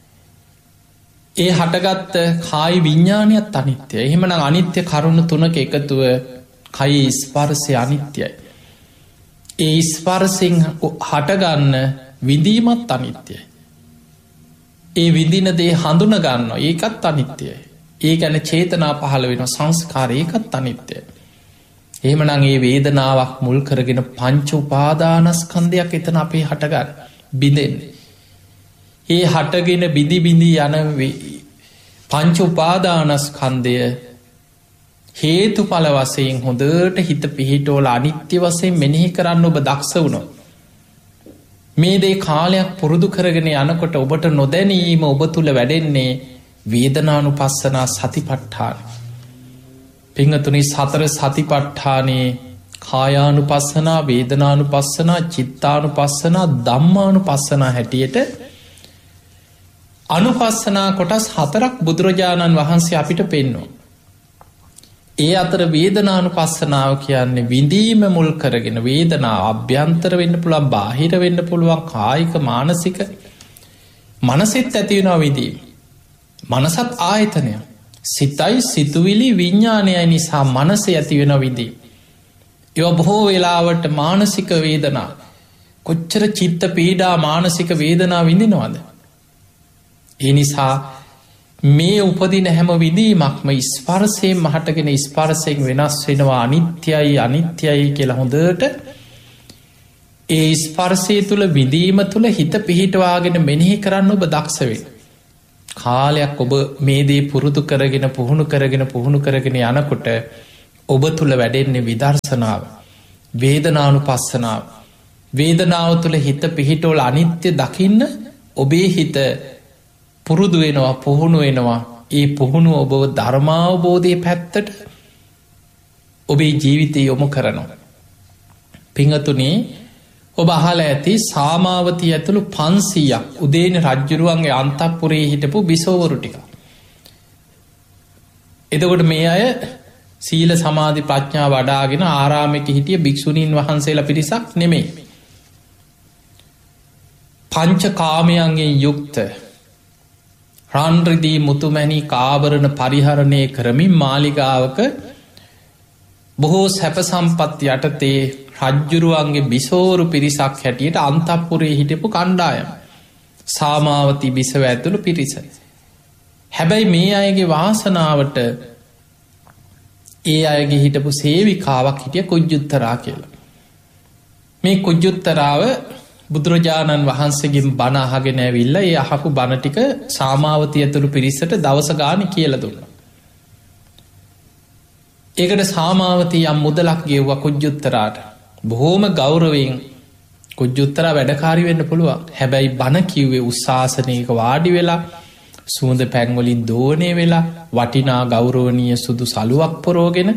ඒ හටගත්ත කායි විඤ්ඥානයත් අනිත්‍යය. එහෙමන අනිත්‍ය කරුණු තුනක එකතුව කයි ස්පර්සය අනිත්‍යයි. ඒ ස්පර්සිං හටගන්න විඳීමත් අනිත්‍යයි. ඒ විදිනදේ හඳුනගන්න ඒකත් අනිත්‍යයි. ඒ ගැන චේතනා පහළ වෙන සංස්කාර ඒකත් අනිත්‍යය. එහෙමනං ඒ වේදනාවක් මුල් කරගෙන පංච උපාදානස්කන්ධයක් එතන අපේ හටගන්න බිඳෙන්නේ. ඒ හටගෙන බිදි බිඳී යන පංච උපාදානස්කන්ධය හේතු පල වසයෙන් හොඳට හිත පිහිටෝල අනිත්‍ය වසයෙන් මෙනෙහි කරන්න ඔබ දක්ෂ වුණො. මේ දේ කාලයක් පුරුදු කරගෙන යනකොට ඔබට නොදැනීම ඔබ තුළ වැඩෙන්නේ වේදනානු පස්සනා සතිපට්ඨාන. පිංහතුනි සතර සතිපට්ඨානයේ කායානු පස්සනා වේදනානු පස්සනා චිත්තානු පස්සනා දම්මානු පස්සනා හැටියට අනුපස්සනා කොටස් 4ක් බුදුරජාණන් වහන්සේ අපිට පෙන්නවා. ඒ අතර වේදනානු පස්සනාව කියන්නේ විඳීම මුල් කරගෙන වේදනාව අභ්‍යන්තර වෙන්න පුළුවන් බාහිර වෙන්න පුළුවන් කායික මානසික මනසෙත් ඇතිවෙනවා විදීම. මනසත් ආයතනය සිතයි සිතුවිලි විඤ්ඥානයයි නිසා මනස ඇතිවෙන විදී. ඒව බොහෝ වෙලාවට මානසික වේදනා කොච්චර චිත්ත පීඩා මානසික වේදනා විඳිනවාද. ඒ නිසා මේ උපදින හැම විදීමක්ම ස්පර්සයෙන් මහටගෙන ස්පර්සයෙන් වෙනස් වෙනවා අනිත්‍යයි අනිත්‍යයි කියලා හොඳට ඒ ස්පර්සය තුළ විදීම තුළ හිත පිහිටවාගෙන මෙනෙහි කරන්න ඔබ දක්ෂවේ. කාලයක් ඔබ මේ දේ පුරුදු කරගෙන පුහුණු කරගෙන යනකොට ඔබ තුළ වැඩෙන්නේ විදර්ශනාව වේදනානු පස්සනාව වේදනාව තුළ හිත පිහිටෝල අනිත්‍ය දකින්න ඔබේ හිත පුරුදු වෙනවා පුහුණු වෙනවා. ඒ පුහුණු ඔබ ධර්මාවබෝධය පැත්තට ඔබේ ජීවිතය යොමු කරනවා. පිංහතුනේ ඔබ අහල ඇති සාමාවතී ඇතුළු 500ක් උදේන රජ්ජුරුවන්ගේ අන්තපුරේ හිටපු බිසෝවරු ටික. එතකොට මේ අය සීල සමාධි ප්‍රඥා වඩාගෙන ආරාමයක හිටිය භික්ෂුණීන් වහන්සේලා පිරිසක් නෙමෙයි. පංච කාමයන්ගෙන් යුක්ත රන්රිදී මුතුමැණි කාභරණ පරිහරණය කරමින් මාලිගාවක බොහෝ සැප සම්පත් යටතේ රජ්ජුරුවන්ගේ බිසෝරු පිරිසක් හැටියට අන්තපුරේ හිටපු කණ්ඩායම සාමාවති බිසව ඇතුළු පිරිස. හැබැයි මේ අයගේ වාසනාවට ඒ අයගේ හිටපු සේවිකාවක් හිටිය කුජ්ජුත්තරා කියලා. මේ කුජුත්තරාව බුදුරජාණන් වහන්සේගෙන් බණ අහගෙන ඇවිල්ලා ඒ අහපු බණ ටික සාමාවතිය ඇතුළු පිරිසට දවස ගානේ කියලා දුන්නා. ඒකට සාමාවතිය යම් මුදලක් ගෙව්වා කුජුත්තරාට. බොහෝම ගෞරවයෙන් කුජුත්තරා වැඩකාරී වෙන්න පුළුවන්. හැබැයි බණ කිව්වේ උස්සාසනයක වාඩි වෙලා සුවඳ පැන් වලින් දෝණය වෙලා වටිනා ගෞරවනීය සුදු සලුවක් පොරෝගෙන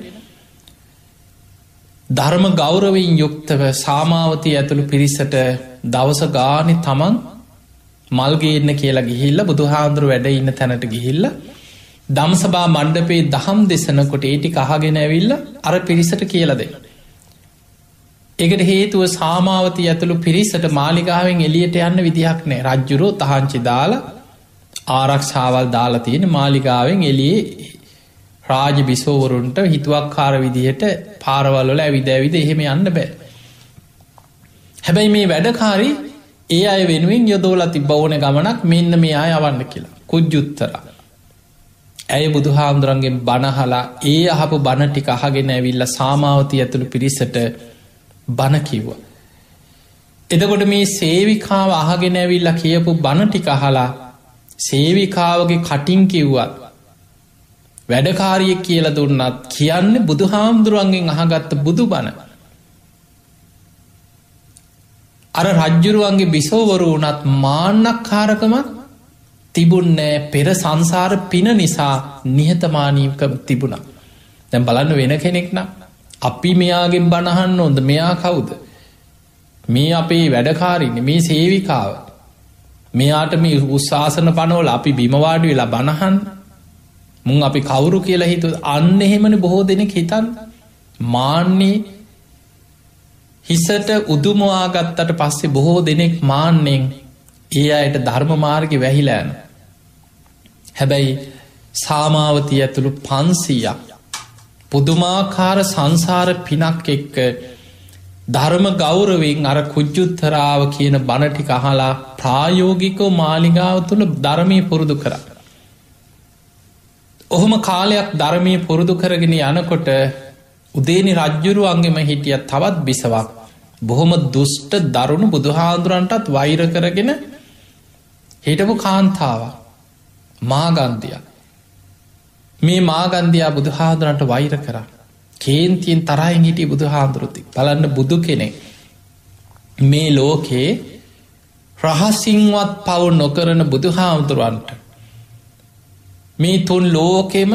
ධර්ම ගෞරවයෙන් යුක්තව සාමාවතිය ඇතුළු පිරිසට දවස ගානේ තමන් මල් ගේන්න කියලා ගිහිල්ලා බුදුහාඳුරු වැඩ ඉන්න තැනට ගිහිල්ලා ධම්සභා මණ්ඩපේ දහම් දෙසනකොට ඒ ටික අහගෙන ඇවිල්ලා අර පිරිසට කියලා දෙන්න. ඒකට හේතුව සාමාවතිය ඇතුළු පිරිසට මාලිගාවෙන් එළියට යන්න විදිහක් නෑ. රජ්ජුරුවෝ තහංචි දාලා ආරක්ෂාවල් දාලා තියෙන මාලිගාවෙන් එළියේ රාජ බිසෝවරුන්ට හිතුවක්කාර විදිහට පාරවල් වල ඇවිද ඇවිද එහෙම යන්න බෑ. හැබැයි මේ වැඩකාරී ඒ අය වෙනුවෙන් යොදවලා තිබ්බ ඕන ගමනක් මෙන්න මේ අය යවන්න කියලා. කුජුත්තරා. ඇය බුදුහාමුදුරන්ගෙන් බණ අහලා ඒ අහපු බණ ටික අහගෙන ඇවිල්ලා සාමාවතිය ඇතුළු පිරිසට බණ කිව්වා. එතකොට මේ සේවිකාව අහගෙන ඇවිල්ලා කියපු බණ ටික අහලා සේවිකාවගේ කටින් කිව්වත් වැඩකාරියෙක් කියලා දුන්නත් කියන්නේ බුදුහාමුදුරුවන්ගෙන් අහගත්ත බුදු බණ. අර රජ්ජුරුවන්ගේ බිසෝවරු වුණත් මාන්නක්කාරකමක් තිබුන්නෑ. පෙර සංසාර පින නිසා නිහතමානීකම තිබුණා. දැන් බලන්න වෙන කෙනෙක් නම් අපි මෙයාගෙන් බණහන්න හොඳ මෙයා කවුද? මේ අපේ වැඩකාරින්න මේ සේවිකාව. මෙයාට මේ උස්සාසන පනවල අපි බිමවාඩි වෙලා බණහන් මුන් අපි කවුරු කියලා හිතු අන්න එහෙමන බොහෝ දෙනෙක් හිතන් මාන්නේ හිසට උදුමවාගත්තට පස්සේ බොහෝ දෙනෙක් මාන්නෙන් ඒ අයට ධර්ම මාර්ග වැහිලෑන. හැබැයි සාමාවතිය ඇතුළු 500ක් පුදුමාකාර සංසාර පිනක් එක්ක ධර්ම ගෞරවයෙන් අර කුජුත්තරාව කියන බණටික අහලා ප්‍රායෝගිකව මාලිගාව තුළ ධර්මය පුරුදු කරා. ඔහොම කාලයක් ධර්මය පුරුදු කරගෙන යනකොට උදේනි රජ්ජුරුවන්ගෙම හිටිය තවත් බිසවක් බොහොම දුෂ්ට දරුණු බුදුහාඳුරන්ටත් වෛර කරගෙන හිටපු කාන්තාව මාගන්දිය. මේ මාගන්දයා බුදුහාඳුරන්ට වෛර කරා. කේන්තියෙන් තරහින් හිටිය බුදුහාඳුරුති. බලන්න බුදු කෙනෙක් මේ ලෝකේ රහසින්වත් පව් නොකරන බුදුහාමුදුරුවන්ට මේ තුන් ලෝකෙම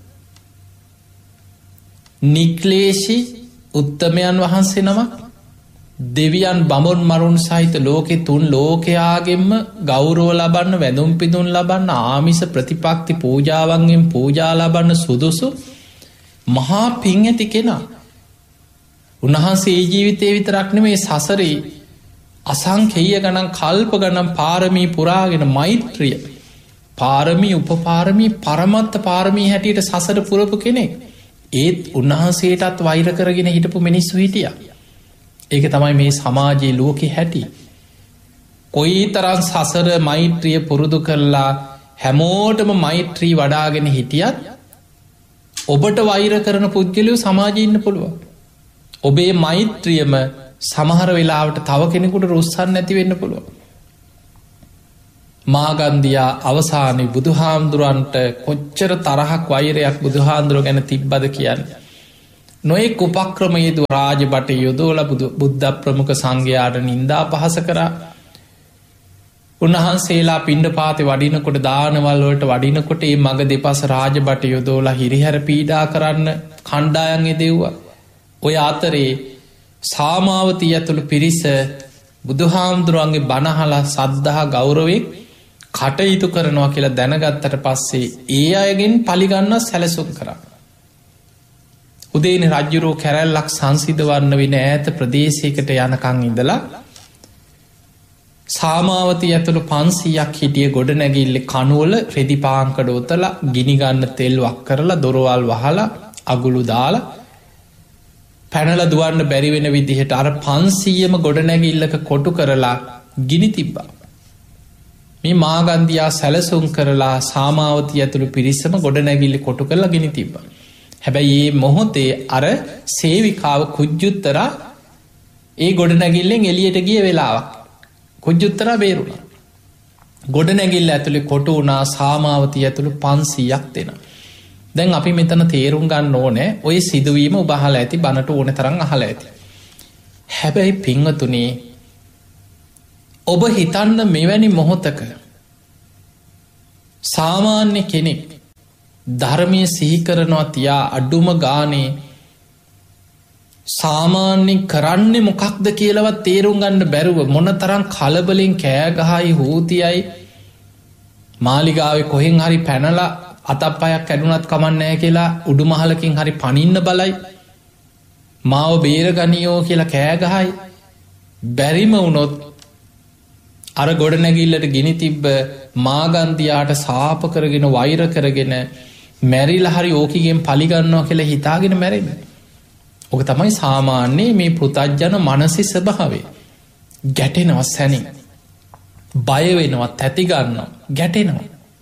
නික්ලේශි උත්තමයන් වහන්සේ නමක් දෙවියන් බමුන් මරුන් සහිත ලෝකෙ තුන් ලෝකයාගෙන්ම ගෞරව ලබන්න වැඳුම් පිදුම් ලබන්න ආමිස ප්‍රතිපක්ති පූජාවන්ගෙන් පූජා ලබන්න සුදුසු මහා පින් ඇති කෙනා. උන්වහන්සේ ජීවිතය විතරක් නෙමේ සසරේ අසංඛේය ගණන් කල්ප ගණන් පාරමී පුරාගෙන මෛත්‍රිය පාරමී උපපාරමී පරමත්ත පාරමී හැටියට සසර පුරපු කෙනෙක්. ඒත් උන්වහන්සේටත් වෛර කරගෙන හිටපු මිනිස්සු හිටිය. ඒක තමයි මේ සමාජයේ ලෝකෙ හැටි. කොයි තරන් සසර මෛත්‍රිය පුරුදු කරලා හැමෝටම මෛත්‍රී වඩාගෙන හිටියත් ඔබට වෛර කරන පුද්ගලයෝ සමාජය ඉන්න පුළුවන්. ඔබේ මෛත්‍රියම සමහර වෙලාවට තව කෙනෙකුට රුස්සන්න නැති වෙන්න පුළුවන්. මාගන්දියා අවසානයේ බුදුහාමුදුරන්ට කොච්චර තරහක් වෛරයක් බුදුහාමුදුරුව ගැන තිබ්බද කියන්න. නොයෙක් උපක්‍රමයේද රාජබට යොදෝල බුද්ධ ප්‍රමුඛ සංඝයාට නින්දා පහස කරා. උන්වහන්සේලා පිණ්ඩපාතේ වඩිනකොට දානවල්වලට වඩිනකොට ඒ මග දෙපස රාජබට යොදෝලා හිරිහැර පීඩා කරන්න කණ්ඩායන් එදෙව්වා. ඔය අතරේ සාමාවතිය ඇතුළු පිරිස බුදුහාමුදුරුවන්ගේ බණහලා සද්ධහා ගෞරවෙක් කටයුතු කරනවා කියලා දැනගත්තට පස්සේ ඒ අයගෙන් පලිගන්න සැලසුම් කරා. උදේන රජ්ජුරෝ කැරැල්ලක් සංසිධවන්න වෙන ඈත ප්‍රදේශයකට යනකං ඉඳලා සාමාවති ඇතුළු 500ක් හිටිය ගොඩ නැගිල්ලෙ කනුවල රෙදිපාංකඩ ඔතල ගිනිගන්න තෙල් වක් කරලා දොරවල් වහලා අගුළු දාලා පැනල දුවන්න බැරිවෙන විදිහට අර 500ම ගොඩ නැගිල්ලක කොටු කරලා ගිනි තිබ්බා. මේ මාගන්දයා සැලසුම් කරලා සාමාවති ඇතුළු පිරිස්සම ගොඩ නැගිල්ලි කොටු කරලා ගිනි තිබ්බා. හැබැයි ඒ මොහොතේ අර සේවිකාව කුජ්ජුත්තරා ඒ ගොඩනැගිල්ලෙන් එලියට ගිය වෙලාවක් කොජ්ජුත්තර බේරුණ. ගොඩනැගිල්ල ඇතුළේ කොට වුණා සාමාවතිය ඇතුළු 500ක් දෙෙන. දැන් අපි මෙතන තේරුම් ගන්න ඕනෑ ඔය සිදුවීම උබහල ඇති බණට ඕන තරන් අහල ඇති. හැබැයි පිංවතුනේ ඔබ හිතන්න මෙවැනි මොහොතක සාමාන්‍ය කෙනෙක් ධර්මය සිහිකරනවා තියා අඩුම ගානේ සාමාන්‍යෙන් කරන්නේ මොකක්ද කියලවත් තේරුම් ගන්න බැරුව මොන තරම් කලබලෙන් කෑගහයි හූතියයි මාලිගාව කොහෙන් හරි පැනලා අතක් අයක් කැඩුනත් කමන්නෑ කියලා උඩුමහලකින් හරි පනින්න බලයි මාව බේරගනියෝ කියලා කෑගහයි බැරිම වුණොත් අර ගොඩනැගිල්ලට ගිනි තිබ්බ මාගන්තියාට සාප කරගෙන වෛර කරගෙන මැරිල හරි ඕකිගෙන් පලිගන්නවා කියලා හිතාගෙන මැරෙන. ඕක තමයි සාමාන්‍යයේ මේ පෘතජ්ජන මනසි ස්වභාවය. ගැටෙනව සැනින් බයවෙනවා තැතිගන්නවා ගැටෙනවා.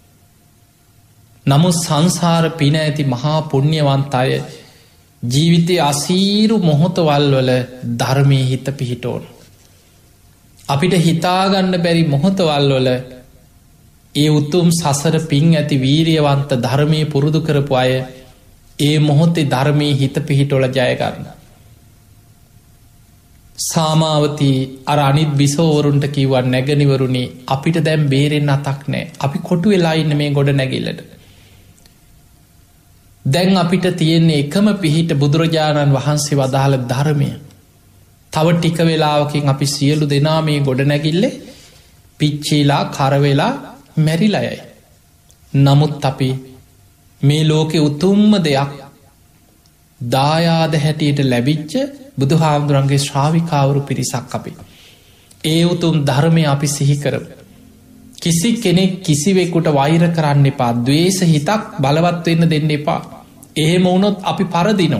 නමුත් සංසාර පින ඇති මහා පුුණ්්‍යවන්තය ජීවිතය අසීරු මොහොතවල් වල ධර්මය හිත පිහිටෝන්. අපිට හිතාගන්න බැරි මොහොතවල් වල ඒ උතුම් සසර පින් ඇති වීරියවන්ත ධර්මය පුරුදු කරපු අය ඒ මොහොතේ ධර්මය හිත පිහිටොල ජයගන්න. සාමාවති අර අනිත් බිසෝවරුන්ට කිව්වන් නැගනිවරුණි අපිට දැම් බේරෙන් අතක් නෑ අපි කොටු වෙලාඉන්න මේ ගොඩ නැගිල්ලට. දැන් අපිට තියෙන්නේ එකම පිහිට බුදුරජාණන් වහන්සේ වදාළ ධර්මය. තව ටික වෙලාවකින් අපි සියලු දෙනා මේ ගොඩ නැගිල්ලේ පිච්චීලා කරවෙලා මැරිලයයි. නමුත් අපි මේ ලෝකෙ උතුම්ම දෙයක් දායාද හැටියට ලැබිච්ච බුදු හාමුදුරන්ගේ ශ්‍රාවිකාවරු පිරිසක් අපි. ඒ උතුම් ධර්මය අපි සිහිකරම. කිසි කෙනෙක් කිසිවෙකුට වෛර කරන්න එපා දවේශ හිතක් බලවත්වවෙන්න දෙන්න එපා. එහෙම වුණොත් අපි පරදිනෝ.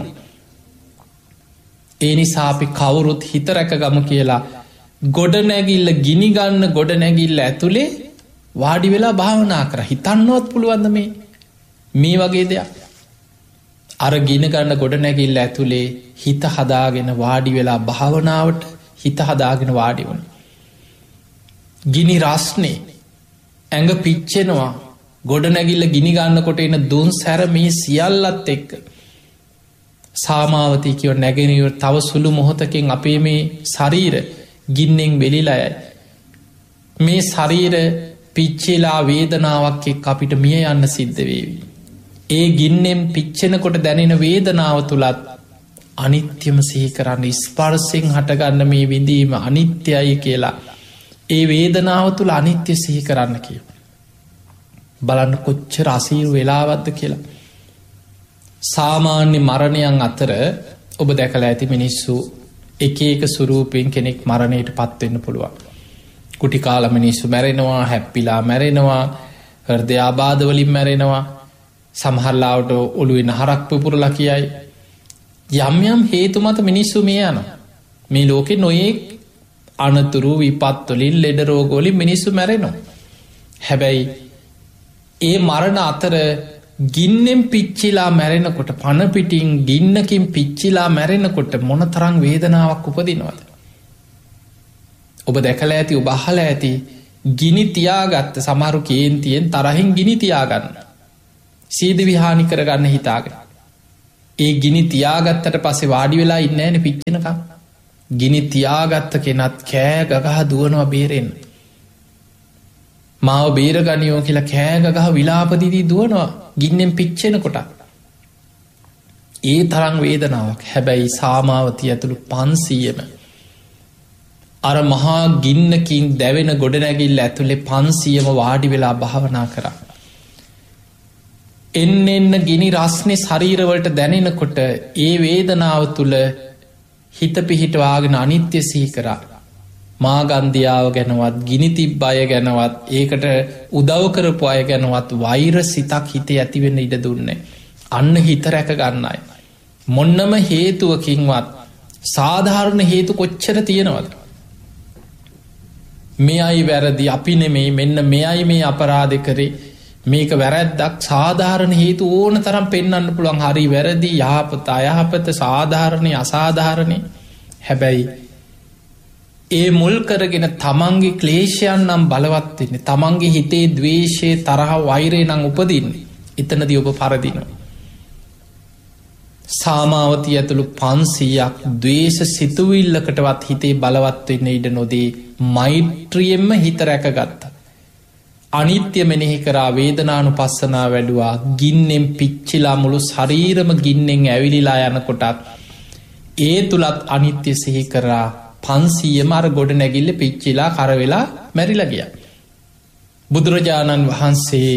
ඒ නිසා අපි කවුරුත් හිතරැක ගම කියලා ගොඩනැගිල්ල ගිනිගන්න ගොඩනැගිල්ල ඇතුළේ වාඩි වෙලා භාවනා කර හිතන්නවත් පුළුවන්ද මේ වගේ දෙයක්. අර ගිනගන්න ගොඩනැගිල්ල ඇතුළේ හිත හදාගෙන වාඩි වෙලා භාවනාවට හිත හදාගෙන වාඩි වන. ගිනි රස්නේ ඇඟ පිච්චෙනවා ගොඩනැගිල්ල ගිනිගන්න කොට එන දුන් සැර මේ සියල්ලත් එක්ක. සාමාවතී කියව නැගෙනව තව සුළු මොහොතකින් අපේ මේ ශරීර ගින්නෙන් වෙලිලයයි. මේ ශරීර පිච්චේලා වේදනාවක් එක් අපිට මිය යන්න සිද්ධ වේවි. ඒ ගින්නෙන් පිච්චෙනකොට දැනෙන වේදනාව තුළත් අනිත්‍යම සිහි කරන්න ස්පර්සෙන් හටගන්න මේ විඳීම අනිත්‍යයි කියලා ඒ වේදනාව තුළ අනිත්‍ය සිහි කරන්න කිය. බලන්න කොච්චර අසීරු වෙලාවත්ද කියලා. සාමාන්‍ය මරණයන් අතර ඔබ දැකලා ඇති මිනිස්සු එක එක සුරූපයෙන් කෙනෙක් මරණයට පත්වෙන්න පුළුවන්. කුටිකාල මිනිස්සු මැරෙනවා හැප්පිලා මැරෙනවා හෘදයාබාධවලින් මැරෙනවා සමහරලාවට ඔළුවෙන් හරක් පුපුරලා කියයි. යම් යම් හේතු මත මිනිස්සු මේ යන මේ ලෝකෙ නොයෙක් අනතුරු විපත්වලින් ලෙඩ රෝගෝලින් මිනිස්සු මැරෙනවා. හැබැයි ඒ මරණ අතර ගින්නෙන් පිච්චිලා මැරෙනකොට පණපිටින් ගින්නකින් පිච්චිලා මැරෙනකොට මොන තරං වේදනාවක් උපදිනවද. ඔබ දැකල ඇති ඔබ අහල ඇති ගිනි තියාගත්ත සමරු කේන්තියෙන් තරහින් ගිනි තියාගන්න. සීද විහානි කරගන්න හිතාගෙන. ඒ ගිනි තියාගත්තට පසේ වාඩි වෙලා ඉන්න ෑන පිච්චෙනකම්. ගිනි තියාගත්ත කෙනත් කෑ ගගහ දුවනවා බේරෙන්. මාව බේරගනියෝ කියලා කෑගගහ විලාපදිදී දුවනවා ගින්නෙන් පිච්චෙන කොට. ඒ තරං වේදනාවක් හැබැයි සාමාවති ඇතුළු 500ම. අර මහා ගින්නකින් දැවෙන ගොඩනැගිල්ල ඇතුළේ 500ම වාඩි වෙලා භාවනා කර. එන්න ගිනි රස්නේ ශරීරවලට දැනෙනකොට ඒ වේදනාව තුළ හිත පිහිටවාගෙන අනිත්‍ය සිහි කරා. මාගන්දියාව ගැනවත් ගිනි තිබ් අය ගැනවත් ඒකට උදව්කරපු අය ගැනවත් වෛර සිතක් හිතේ ඇතිවෙන්න ඉඩ දුන්නේ. අන්න හිත රැක ගන්නයි. මොන්නම හේතුවකින්වත් සාධාරණ හේතු කොච්චර තියෙනවද. මේ අයි වැරදි අපි නෙමෙයි මෙන්න මෙයයි මේ අපරාධ කරේ මේක වැරැද්දක් සාධාරණ හේතු ඕන තරම් පෙන්න්න පුළුවන් හරි වැරදි යහපත අයහපත සාධාරණය අසාධාරණය. හැබැයි ඒ මුල් කරගෙන තමන්ගේ ක්ලේශයන් නම් බලවත්වෙන්නේ තමන්ගේ හිතේ දවේශය තරහ වෛරය නං උපදින්නේ එතනදී ඔබ පරදිනවා. සාමාවතී ඇතුළු 500ක් දවේශ සිතුවිල්ලකටවත් හිතේ බලවත්වෙන්න ඉඩ නොදේ මෛත්‍රියෙන්ම හිත රැකගත්ත. අනිත්‍ය මෙනෙහි කරා වේදනානු පස්සනා වැඩුවා ගින්නෙන් පිච්චිලා මුළු ශරීරම ගින්නෙන් ඇවිලිලා යනකොටත් ඒ තුළත් අනිත්‍ය සිහි කරා 500 මර ගොඩ නැගිල්ල පිච්චිලා කරවෙලා මැරිලගිය. බුදුරජාණන් වහන්සේ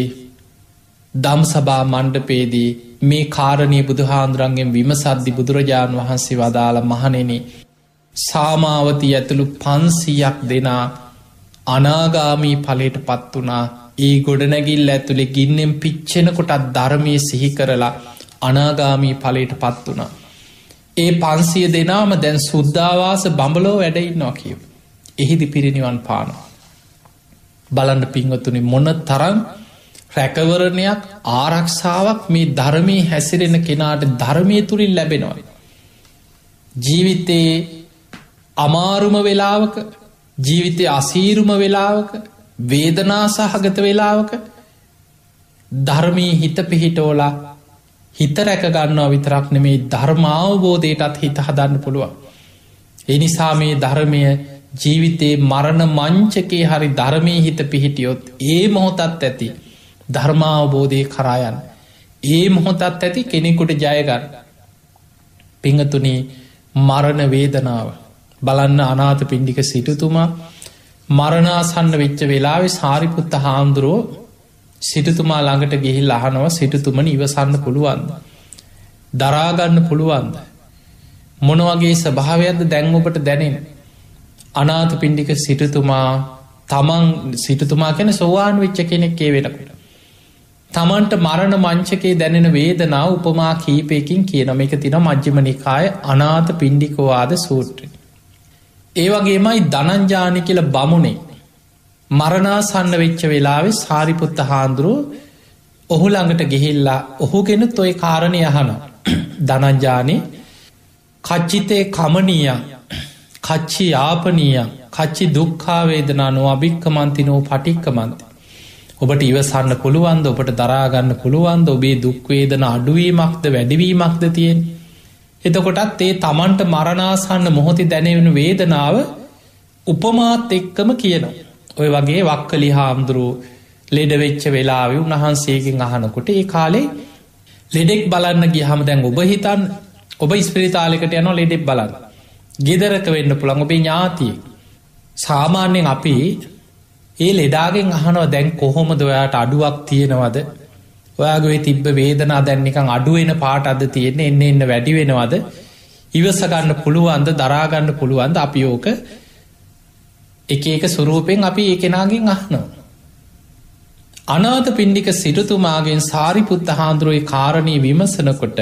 දම්සභා මණ්ඩපේදී මේ කාරණය බුදුහාන්දුරන්ගෙන් විමසද්දි බුදුරජාණන් වහන්සේ වදාළ මහනෙන සාමාවතී ඇතුළු 500ක් දෙනා අනාගාමී ඵලයට පත් වනා ඒ ගොඩනැගිල් ඇතුළේ ගින්නෙන් පිච්චෙනකොටත් ධර්මය සිහි කරලා අනාගාමී ඵලයට පත් වනා. ඒ 500 දෙනාම දැන් සුද්ධවාස බඹලෝ වැඩඉන්නවා කියව. එහිදි පිරිනිවන් පානවා. බලන්න පින්වතුනි මොන තරම් රැකවරණයක් ආරක්ෂාවක් මේ ධර්මය හැසිරෙන කෙනාට ධර්මය තුළින් ලැබෙනවා. ජීවිතයේ අමාරුම වෙලාවක ජීවිතය අසීරුම වෙලාවක වේදනා සහගත වෙලාවක ධර්මී හිත පිහිටෝලා හිත රැකගන්නවා විතරක් නෙමේ ධර්මාවබෝධයටත් හිත හදන්න පුළුවන්. එනිසා මේ ධර්මය ජීවිතයේ මරණ මංචකේ හරි ධර්මී හිත පිහිටියොත් ඒ මොහොතත් ඇති ධර්මාවබෝධය කරායන් ඒ මොහොතත් ඇති කෙනෙකුට ජයගන්න. පිංහතුනි මරණ වේදනාව බලන්න අනාත පිණ්ඩික සිටුතුමා මරණාසන්න වෙච්ච වෙලාවෙ සාරිපුත්ත හාමුදුරුවෝ සිටුතුමා ළඟට ගිහිල් අහනව සිටුතුමන ඉවසන්න පුළුවන්ද. දරාගන්න පුළුවන්ද. මොනවගේ ස්භාවයක්ද දැන් ඔබට දැනෙන. අනාත පිණ්ඩික සිටුතුමා තමන් සිටුතුමා කැන සෝවාන් වෙච්ච කෙනෙක්කේ වෙනකට. තමන්ට මරණ මංචකේ දැනෙන වේදනාව උපමා කීපයකින් කියන එක තින මජ්්‍යම නිකාය අනාත පිණ්ඩිකවාද සූත්‍රය. ඒවගේමයි ධනංජානි කියල බමුණේ මරණාසන්න වෙච්ච වෙලාවෙ සාරිපුත්ත හාන්දුරුව ඔහු ළඟට ගෙහිල්ලා ඔහුගෙන තොයි කාරණය අහන ධනංජානි කච්චිතේ කමනීය කච්චි යාපනීය කච්චි දුක්ඛාවේදනා නො අභික්කමන්තිනෝ පටික්කමන්ති. ඔබට ඉවසන්න පුළුවන්ද ඔබට දරාගන්න පුළුවන්ද ඔබේ දුක්වේදන අඩුවීමක්ද වැඩිවීමක්ද තියෙන්. එතකොටත් ඒ තමන්ට මරණාසන්න මොහොති දැනවෙන වේදනාව උපමාත් එක්කම කියනවා. ඔය වගේ වක්කලි හාමුදුරුව ලෙඩවෙච්ච වෙලාව උන්වහන්සේගෙන් අහනකොට ඒ කාලේ ලෙඩෙක් බලන්න ගිහම දැන් ඔබ හිතන් ඔබ ස්පිරිතාලෙකට යන ලෙඩෙක් බලන්න. ගෙදරක වෙන්න පුළන් ඔබේ ඥාතිය. සාමාන්‍යයෙන් අපි ඒ ලෙඩාගෙන් අහනව දැන් කොහොමද ඔයාට අඩුවක් තියෙනවද ඔයාගේ තිබ්බ වේදනා දැන්නිකං අඩුවෙන පාට අද තියෙන්නේ එන්න එන්න වැඩි වෙනවද ඉවසගන්න පුළුවන්ද දරාගන්න පුළුවන්ද අපි ඕක එක ස්වරූපෙන් අපි ඒ කෙනාගෙන් අහනවා. අනාත පිණ්ඩික සිටුතුමාගෙන් සාරිපුත්ත හාන්දුරුවයි කාරණී විමසනකොට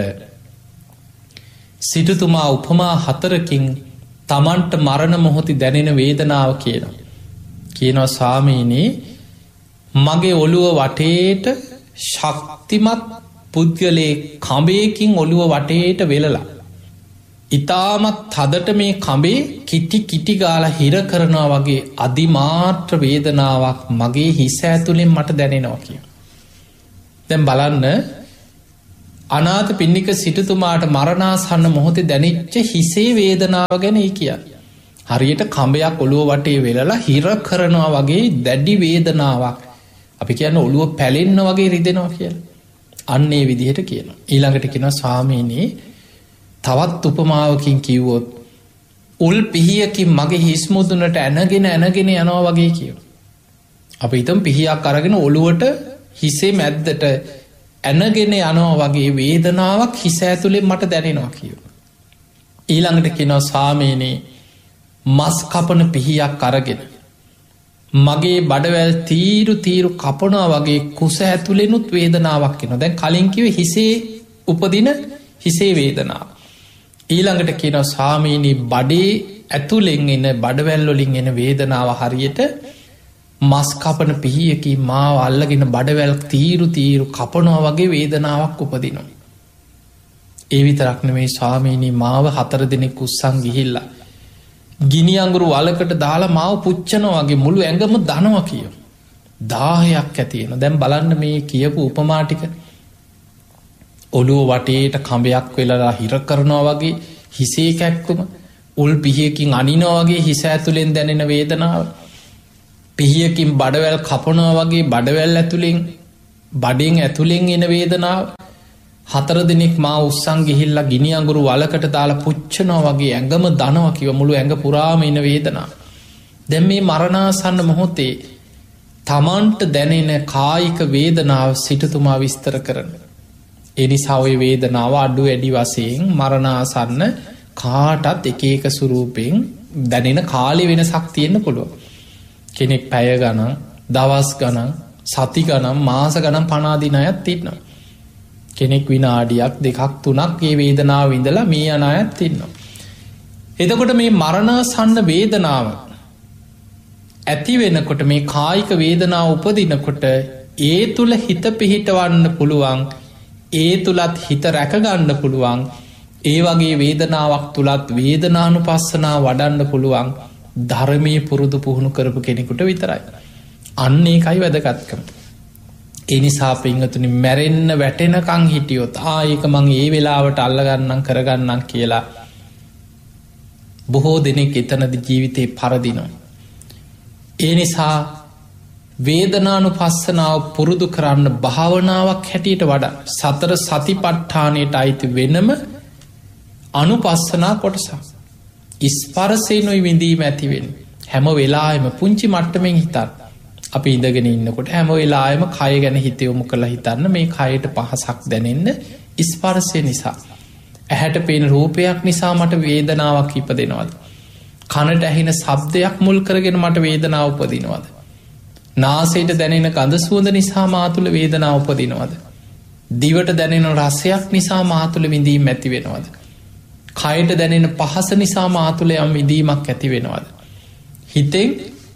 සිටුතුමා උපමා 4කින් තමන්ට මරණ මොහොති දැනෙන වේදනාව කියනවා. කියනවා ස්වාමීනී මගේ ඔළුව වටේට ශක්තිමත් පුද්ගලේ කඹයකින් ඔළුව වටේට වෙලලා. ඉතාමත් තදට මේ කඹේ කිටි ගාල හිර කරනවා වගේ අධිමාත්‍ර වේදනාවක් මගේ හිස ඇතුළෙන් මට දැනෙනවා කිය. දැන් බලන්න අනාත පිණ්ඩික සිටුතුමාට මරණාසන්න මොහොතේ දැනිච්ච හිසේ වේදනාව ගැන කිය. හරියට කඹයක් ඔළුව වටේ වෙලලා හිර කරනවා වගේ දැඩි වේදනාවක් අපි කියන්න ඔළුව පැලෙන්න වගේ රිදෙනවා කියලා. අන්නේ විදිහට කියන. ඊළඟට කියෙන ස්වාමීනී තවත් උපමාවකින් කිව්වොත් උල් පිහියකින් මගේ හිස්මුදුනට ඇනගෙන යනවා වගේ කියව. අප ඉතම් පිහියක් අරගෙන ඔළුවට හිසේ මැද්දට ඇනගෙන යනවා වගේ වේදනාවක් හිස ඇතුළෙන් මට දැනෙනවා කියව. ඊළඟට කෙනවා සාමීනී මස් කපන පිහියක් අරගෙන මගේ බඩවැල් තීරු කපනවා වගේ කුස ඇතුළෙනුත් වේදනාවක් කෙන දැන් කලින්කිව හිසේ උපදින හිසේ වේදනාව. ඊළඟට කියන සාමීනී බඩේ ඇතුළෙන් එන්න බඩවැල්ලොලින් එන වේදනාව හරියට මස් කපන පිහියකි මාව අල්ලගෙන බඩවැල් තීරු කපනවා වගේ වේදනාවක් උපදිනවා. ඒ විතරක්න මේ ස්වාමීනී මාව 4 දෙනෙක් උත්සං ගිහිල්ලා ගිනි අඟුරු වලකට දාලා මාව පුච්චනවා වගේ මුළු ඇඟම දනවා කියමු. 10ක් ඇතියෙන. දැන් බලන්න මේ කියපු උපමා ටික. ඔළුව වටේට කඹයක් වෙලලා හිර කරනවා වගේ හිසේ කැක්කුම, උල් පිහියකින් අනිනවා වගේ හිස ඇතුලෙන් දැනෙන වේදනාව, පිහියකින් බඩවැල් කපනවා වගේ බඩවැල් ඇතුලෙන් බඩෙන් ඇතුලෙන් එන වේදනාව, 4 දිනක් මා උස්සන් ගිහිල්ලා ගිනි අඟුරු වලකට දාලා පුච්චනවා වගේ ඇඟම දනවා කිව මුළු ඇඟ පුරාම එන වේදනාව. දැන් මේ මරණාසන්න මොහොතේ තමන්ට දැනෙන කායික වේදනාව සිටුතුමා විස්තර කරන. ඒ නිසා ඔය වේදනාව අඩු වැඩි වශයෙන් මරණාසන්න කාටත් එක එක ස්වරූපයෙන් දැනෙන කාලෙ වෙනසක් තියෙන්න පුළුවන්. කෙනෙක් පැය ගණන්, දවස් ගණන්, සති ගණන්, මාස ගණන් පනාදින අයත් ඉන්නවා. කෙනෙක් විනාඩියක් 2ක් 3ක් මේ වේදනාව විඳලා මේ යන අයත් ඉන්නවා. එතකොට මේ මරණාසන්න වේදනාව ඇති වෙනකොට, මේ කායික වේදනාව උපදිනකොට ඒ තුල හිත පිහිටවන්න පුළුවන්, ඒ තුලත් හිත රැකගන්න පුළුවන්, ඒ වගේ වේදනාවක් තුලත් වේදනානුපස්සනාව වඩන්න පුළුවන් ධර්මයේ පුරුදු පුහුණු කරපු කෙනෙකුට විතරයි. අන්න ඒකයි වැදගත්කම. ඒ නිසා පින්වතුනි, මැරෙන්න වැටෙනකන් හිටියොත් ඒක මං ඒ වෙලාවට අල්ලගන්නම් කරගන්නම් කියලා බොහෝ දෙනෙක් එතනදී ජීවිතේ පරදිනවා. ඒ නිසා වේදනානුපස්සනාව පුරුදු කරන්න භාවනාවක් හැටියට වඩා සතර සතිපට්ඨානයට අයිති වෙනම අනුපස්සනා කොටසක්. ස්පර්ශේනොයි විඳීම ඇති වෙන්නේ. හැම වෙලාවෙම පුංචි මට්ටමින් හිතන්න. අපි ඉඳගෙන ඉන්නකොට හැම වෙලාවෙම කය ගැන හිත යොමු කරලා හිතන්න, මේ කයට පහසක් දැනෙන්න ස්පර්ශය නිසා. ඇහැට පේන රූපයක් නිසා මට වේදනාවක් ඉපදෙනවද? කනට ඇහෙන ශබ්දයක් මුල් කරගෙන මට වේදනාව උපදිනවද? නාසයට දැනෙන ගඳ සුවඳ නිසා මා තුළ වේදනාව උපදිනවද? දිවට දැනෙන රසයක් නිසා මා තුළ විඳීම ඇති වෙනවද? කයට දැනෙන පහස නිසා මා තුළ යම් විඳීමක් ඇති වෙනවද? හිතෙන්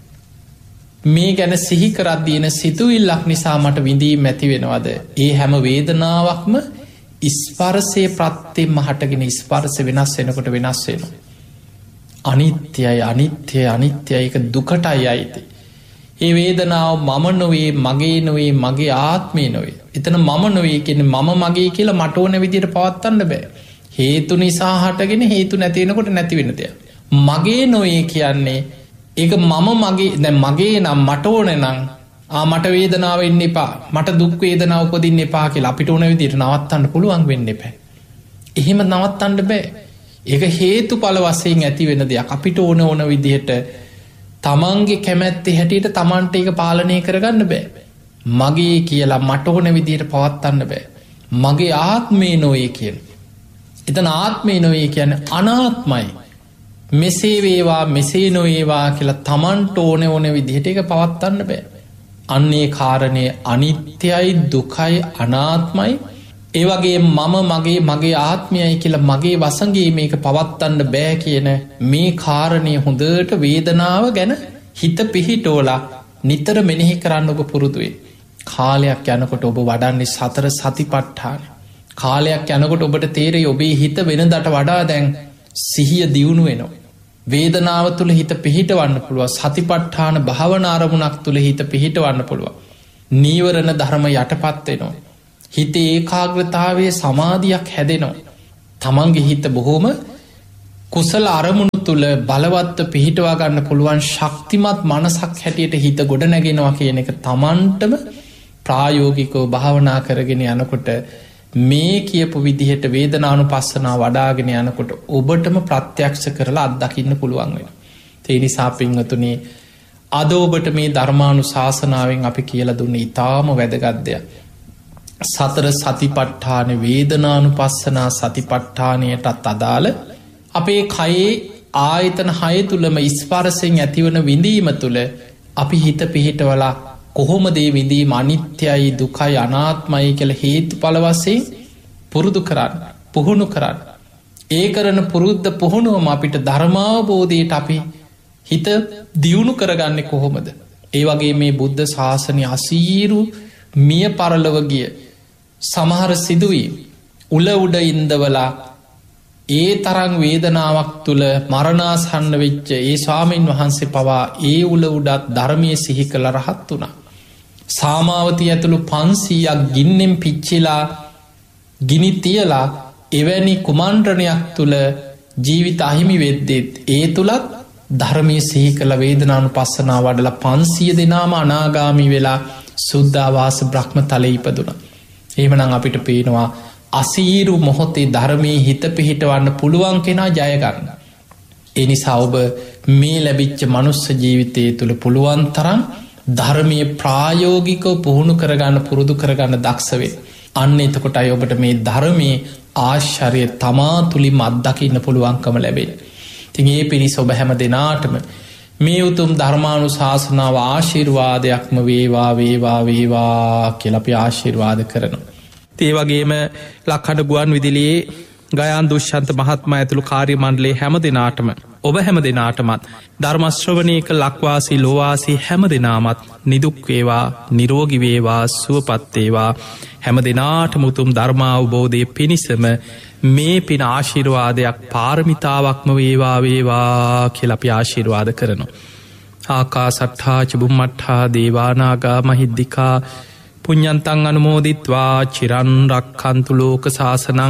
මේ ගැන සිහි කරද්දී එන සිතුවිල්ලක් නිසා මට විඳීම ඇති වෙනවද? ඒ හැම වේදනාවක්ම ස්පර්ශයේ ප්‍රත්‍යයෙන්ම හටගෙන ස්පර්ශ වෙනස් වෙනකොට වෙනස් වෙනවා. අනිත්‍යයි අනිත්‍යයි අනිත්‍යයි, ඒක දුකටයි අයිති. ඒ වේදනාව මම නොවේ, මගේ නොවේ, මගේ ආත්මේ නොවේ. එතන මම නොවේ කියන්නේ මම මගේ කියලා මට ඕන විදිහට පවත්වන්න බෑ. හේතු නිසා හටගෙන හේතු නැති වෙනකොට නැති වෙන දෙයක්. මගේ නොවේ කියන්නේ ඒක මම මගේ, දැන් මගේ නම් මට ඕන නම් මට වේදනාව එන්න එපා, මට දුක් වේදනාව උපදින්න එපා කියලා අපිට ඕන විදිහට නවත්තන්න පුළුවන් වෙන්න එපා. එහෙම නවත්තන්න බෑ. ඒක හේතුඵල වශයෙන් ඇති වෙන දෙයක්. අපිට ඕන විදිහට තමන්ගේ කැමැත්තේ හැටියට තමන්ට ඒක පාලනය කරගන්න බෑ. මගේ කියලා මට ඕන විදිහට පවත්වන්න බෑ. මගේ ආත්මේ නොවේ කියන. එතන ආත්මේ නොවේ කියන්නේ අනාත්මයි. මෙසේ වේවා මෙසේ නොවේවා කියලා තමන්ට ඕන විදිහට ඒක පවත්වන්න බෑ. අන්නේ කාරණය අනිත්‍යයි, දුකයි, අනාත්මයි. ඒ වගේ මම මගේ ආත්මයයි කියලා මගේ වසඟේ මේක පවත්වන්න බෑ කියන මේ කාරණය හොඳට වේදනාව ගැන හිත පිහිටෝලා නිතර මෙනෙහි කරන්න ඔබ පුරුදුවේ. කාලයක් යනකොට ඔබ වඩන්නේ සතර සතිපට්ඨාන. කාලයක් යනකොට ඔබට තේරෙයි ඔබේ හිත වෙනදට වඩා දැන් සිහිය දියුණු වෙනවා. වේදනාව තුළ හිත පිහිටවන්න පුළුවන්. සතිපට්ඨාන භාවනා අරමුණක් තුළ හිත පිහිටවන්න පුළුවන්. නීවරණ ධර්ම යටපත් වෙනවා. හිතේ ඒකාග්‍රතාවයේ සමාධියක් හැදෙනවා. තමන්ගේ හිත බොහෝම කුසල අරමුණු තුළ බලවත්ව පිහිටවා ගන්න පුළුවන් ශක්තිමත් මනසක් හැටියට හිත ගොඩ නැගෙනවා කියන එක තමන්ටම ප්‍රායෝගිකව භාවනා කරගෙන යනකොට මේ කියපු විදිහට වේදනානුපස්සනාව වඩාගෙන යනකොට ඔබටම ප්‍රත්‍යක්ෂ කරලා අත්දකින්න පුළුවන් වෙනවා. ඒ නිසා පින්වතුනි, අද ඔබට මේ ධර්මානුශාසනාවෙන් අපි කියලා දුන්නේ ඊටාම වැදගත් දෙයක්. සතර සතිපට්ඨාන වේදනානුපස්සනා සතිපට්ඨානයටත් අදාළ අපේ කයේ ආයතන 6 තුලම ස්පර්ශයෙන් ඇතිවන විඳීම තුල අපි හිත පිහිටවලා කොහොමද මේ විඳීම අනිත්‍යයි, දුකයි, අනාත්මයි කියලා හේතුඵල වශයෙන් පුරුදු කරන්න, පුහුණු කරන්න. ඒ කරන පුරුද්ද පුහුණුවම අපිට ධර්මාවබෝධයට අපි හිත දියුණු කරගන්නේ කොහොමද? ඒ වගේ මේ බුද්ධ ශාසනය අසීරු මිය පරලොව ගිය සමහර සිදුවීම් උල උඩ ඉඳවලා ඒ තරං වේදනාවක් තුළ මරණාසන්න වෙච්ච ඒ ස්වාමීන් වහන්සේ පවා ඒ උල උඩත් ධර්මය සිහි කළ රහත් වුණා. සාමාවතී ඇතුළු 500ක් ගින්නෙන් පිච්චිලා ගිනි තියලා එවැනි කුමන්ත්‍රණයක් තුළ ජීවිත අහිමි වෙද්දෙත් ඒ තුළත් ධර්මය සිහි කළ වේදනානුපස්සනා වඩලා 500 දෙනාම අනාගාමී වෙලා සුද්ධාවාස බ්‍රහ්ම තලයේ ඉපදුණා. එහෙමනම් අපිට පේනවා අසීරු මොහොතේ ධර්මයේ හිත පිහිටවන්න පුළුවන් කෙනා ජය ගන්න. ඒ නිසා ඔබ මේ ලැබිච්ච මනුස්ස ජීවිතය තුළ පුළුවන් තරම් ධර්මයේ ප්‍රායෝගිකව පුහුණු කරගන්න පුරුදු කරගන්න දක්ෂ වේ. අන්න එතකොටයි ඔබට මේ ධර්මයේ ආශ්චර්යය තමා තුලින්ම අත්දකින්න පුළුවන්කම ලැබෙන්නේ. ඉතින් මේ පිරිස ඔබ හැම දෙනාටම මේ උතුම් ධර්මානුශාසනාව ආශිර්වාදයක්ම වේවා වේවා වේවා කියලා අපි ආශිර්වාද කරනවා. ඒ වගේම ලක්හඬ ගුවන් විදුලියේ ගයාන් දුෂ්‍යන්ත මහත්මයා ඇතුළු කාර්ය මණ්ඩලයේ හැම දෙනාටම ඔබ හැම දෙනාටමත් ධර්ම ශ්‍රවණයක ලක්වාසී ලෝවාසී හැම දෙනාමත් නිදුක් වේවා නිරෝගී වේවා සුවපත් වේවා හැම දෙනාටම උතුම් ධර්මාවබෝධය පිණිසම මේ පින ආශිර්වාදයක් පාරමිතාවක්ම වේවා වේවා කියලා අපි ආශිර්වාද කරනවා. ආකාසට්ඨා ච බුම්මට්ඨා දේවානාගා මහිද්దికා පුඤ්ඤන්තං අනුමෝදිත්වා චිරන් රක්ඛන්තු ලෝක සාසනං.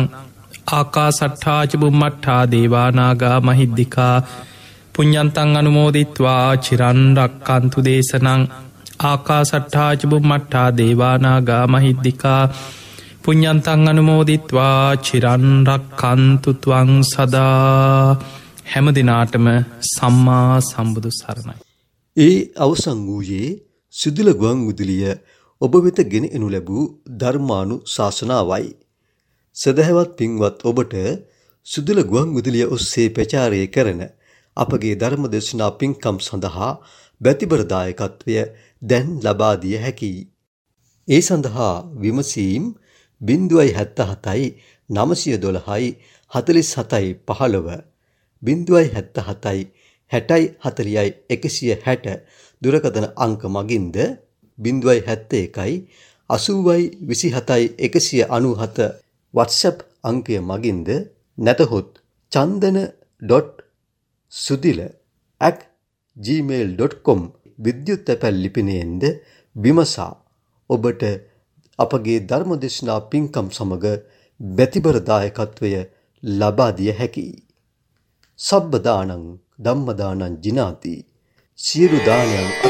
ආකාසට්ඨා ච බුම්මට්ඨා දේවානාගා මහිද්దికා පුඤ්ඤන්තං අනුමෝදිත්වා චිරන් රක්ඛන්තු දේශනං. ආකාසට්ඨා ච බුම්මට්ඨා දේවානාගා මහිද්దికා පුඤ්ඤන්තං අනුමෝදිත්වා චිරන් රක්ඛන්තු ත්වං සදා. හැම දිනාටම සම්මා සම්බුදු සරණයි. ඒ අවසන් වූයේ සිදුල ගුවන් විදුලිය ඔබ වෙත ගෙන එනු ලැබූ ධර්මානුශාසනාවයි. සදහවත් පින්වත් ඔබට සිදුල ගුවන් විදුලිය ඔස්සේ ප්‍රචාරය කරන අපගේ ධර්ම දේශනා පින්කම් සඳහා බැතිබර දායකත්වය දැන් ලබා දිය හැකියි. ඒ සඳහා විමසීම් 077යි 912යි 47යි 15 077යි 60යි 40යි 160 දුරකථන අංක මගින්ද 071යි 80යි 27යි 197 WhatsApp අංකය මගින්ද නැතහොත් chandana.sudila@gmail.com විද්‍යුත් තැපැල් ලිපිනයෙන්ද විමසා ඔබට අපගේ ධර්මදේශනා පින්කම් සමග බැතිබර දායකත්වය ලබා දිය හැකියි. සබ්බ දානං ධම්ම දානං ජිනාති. සියලු දානයන්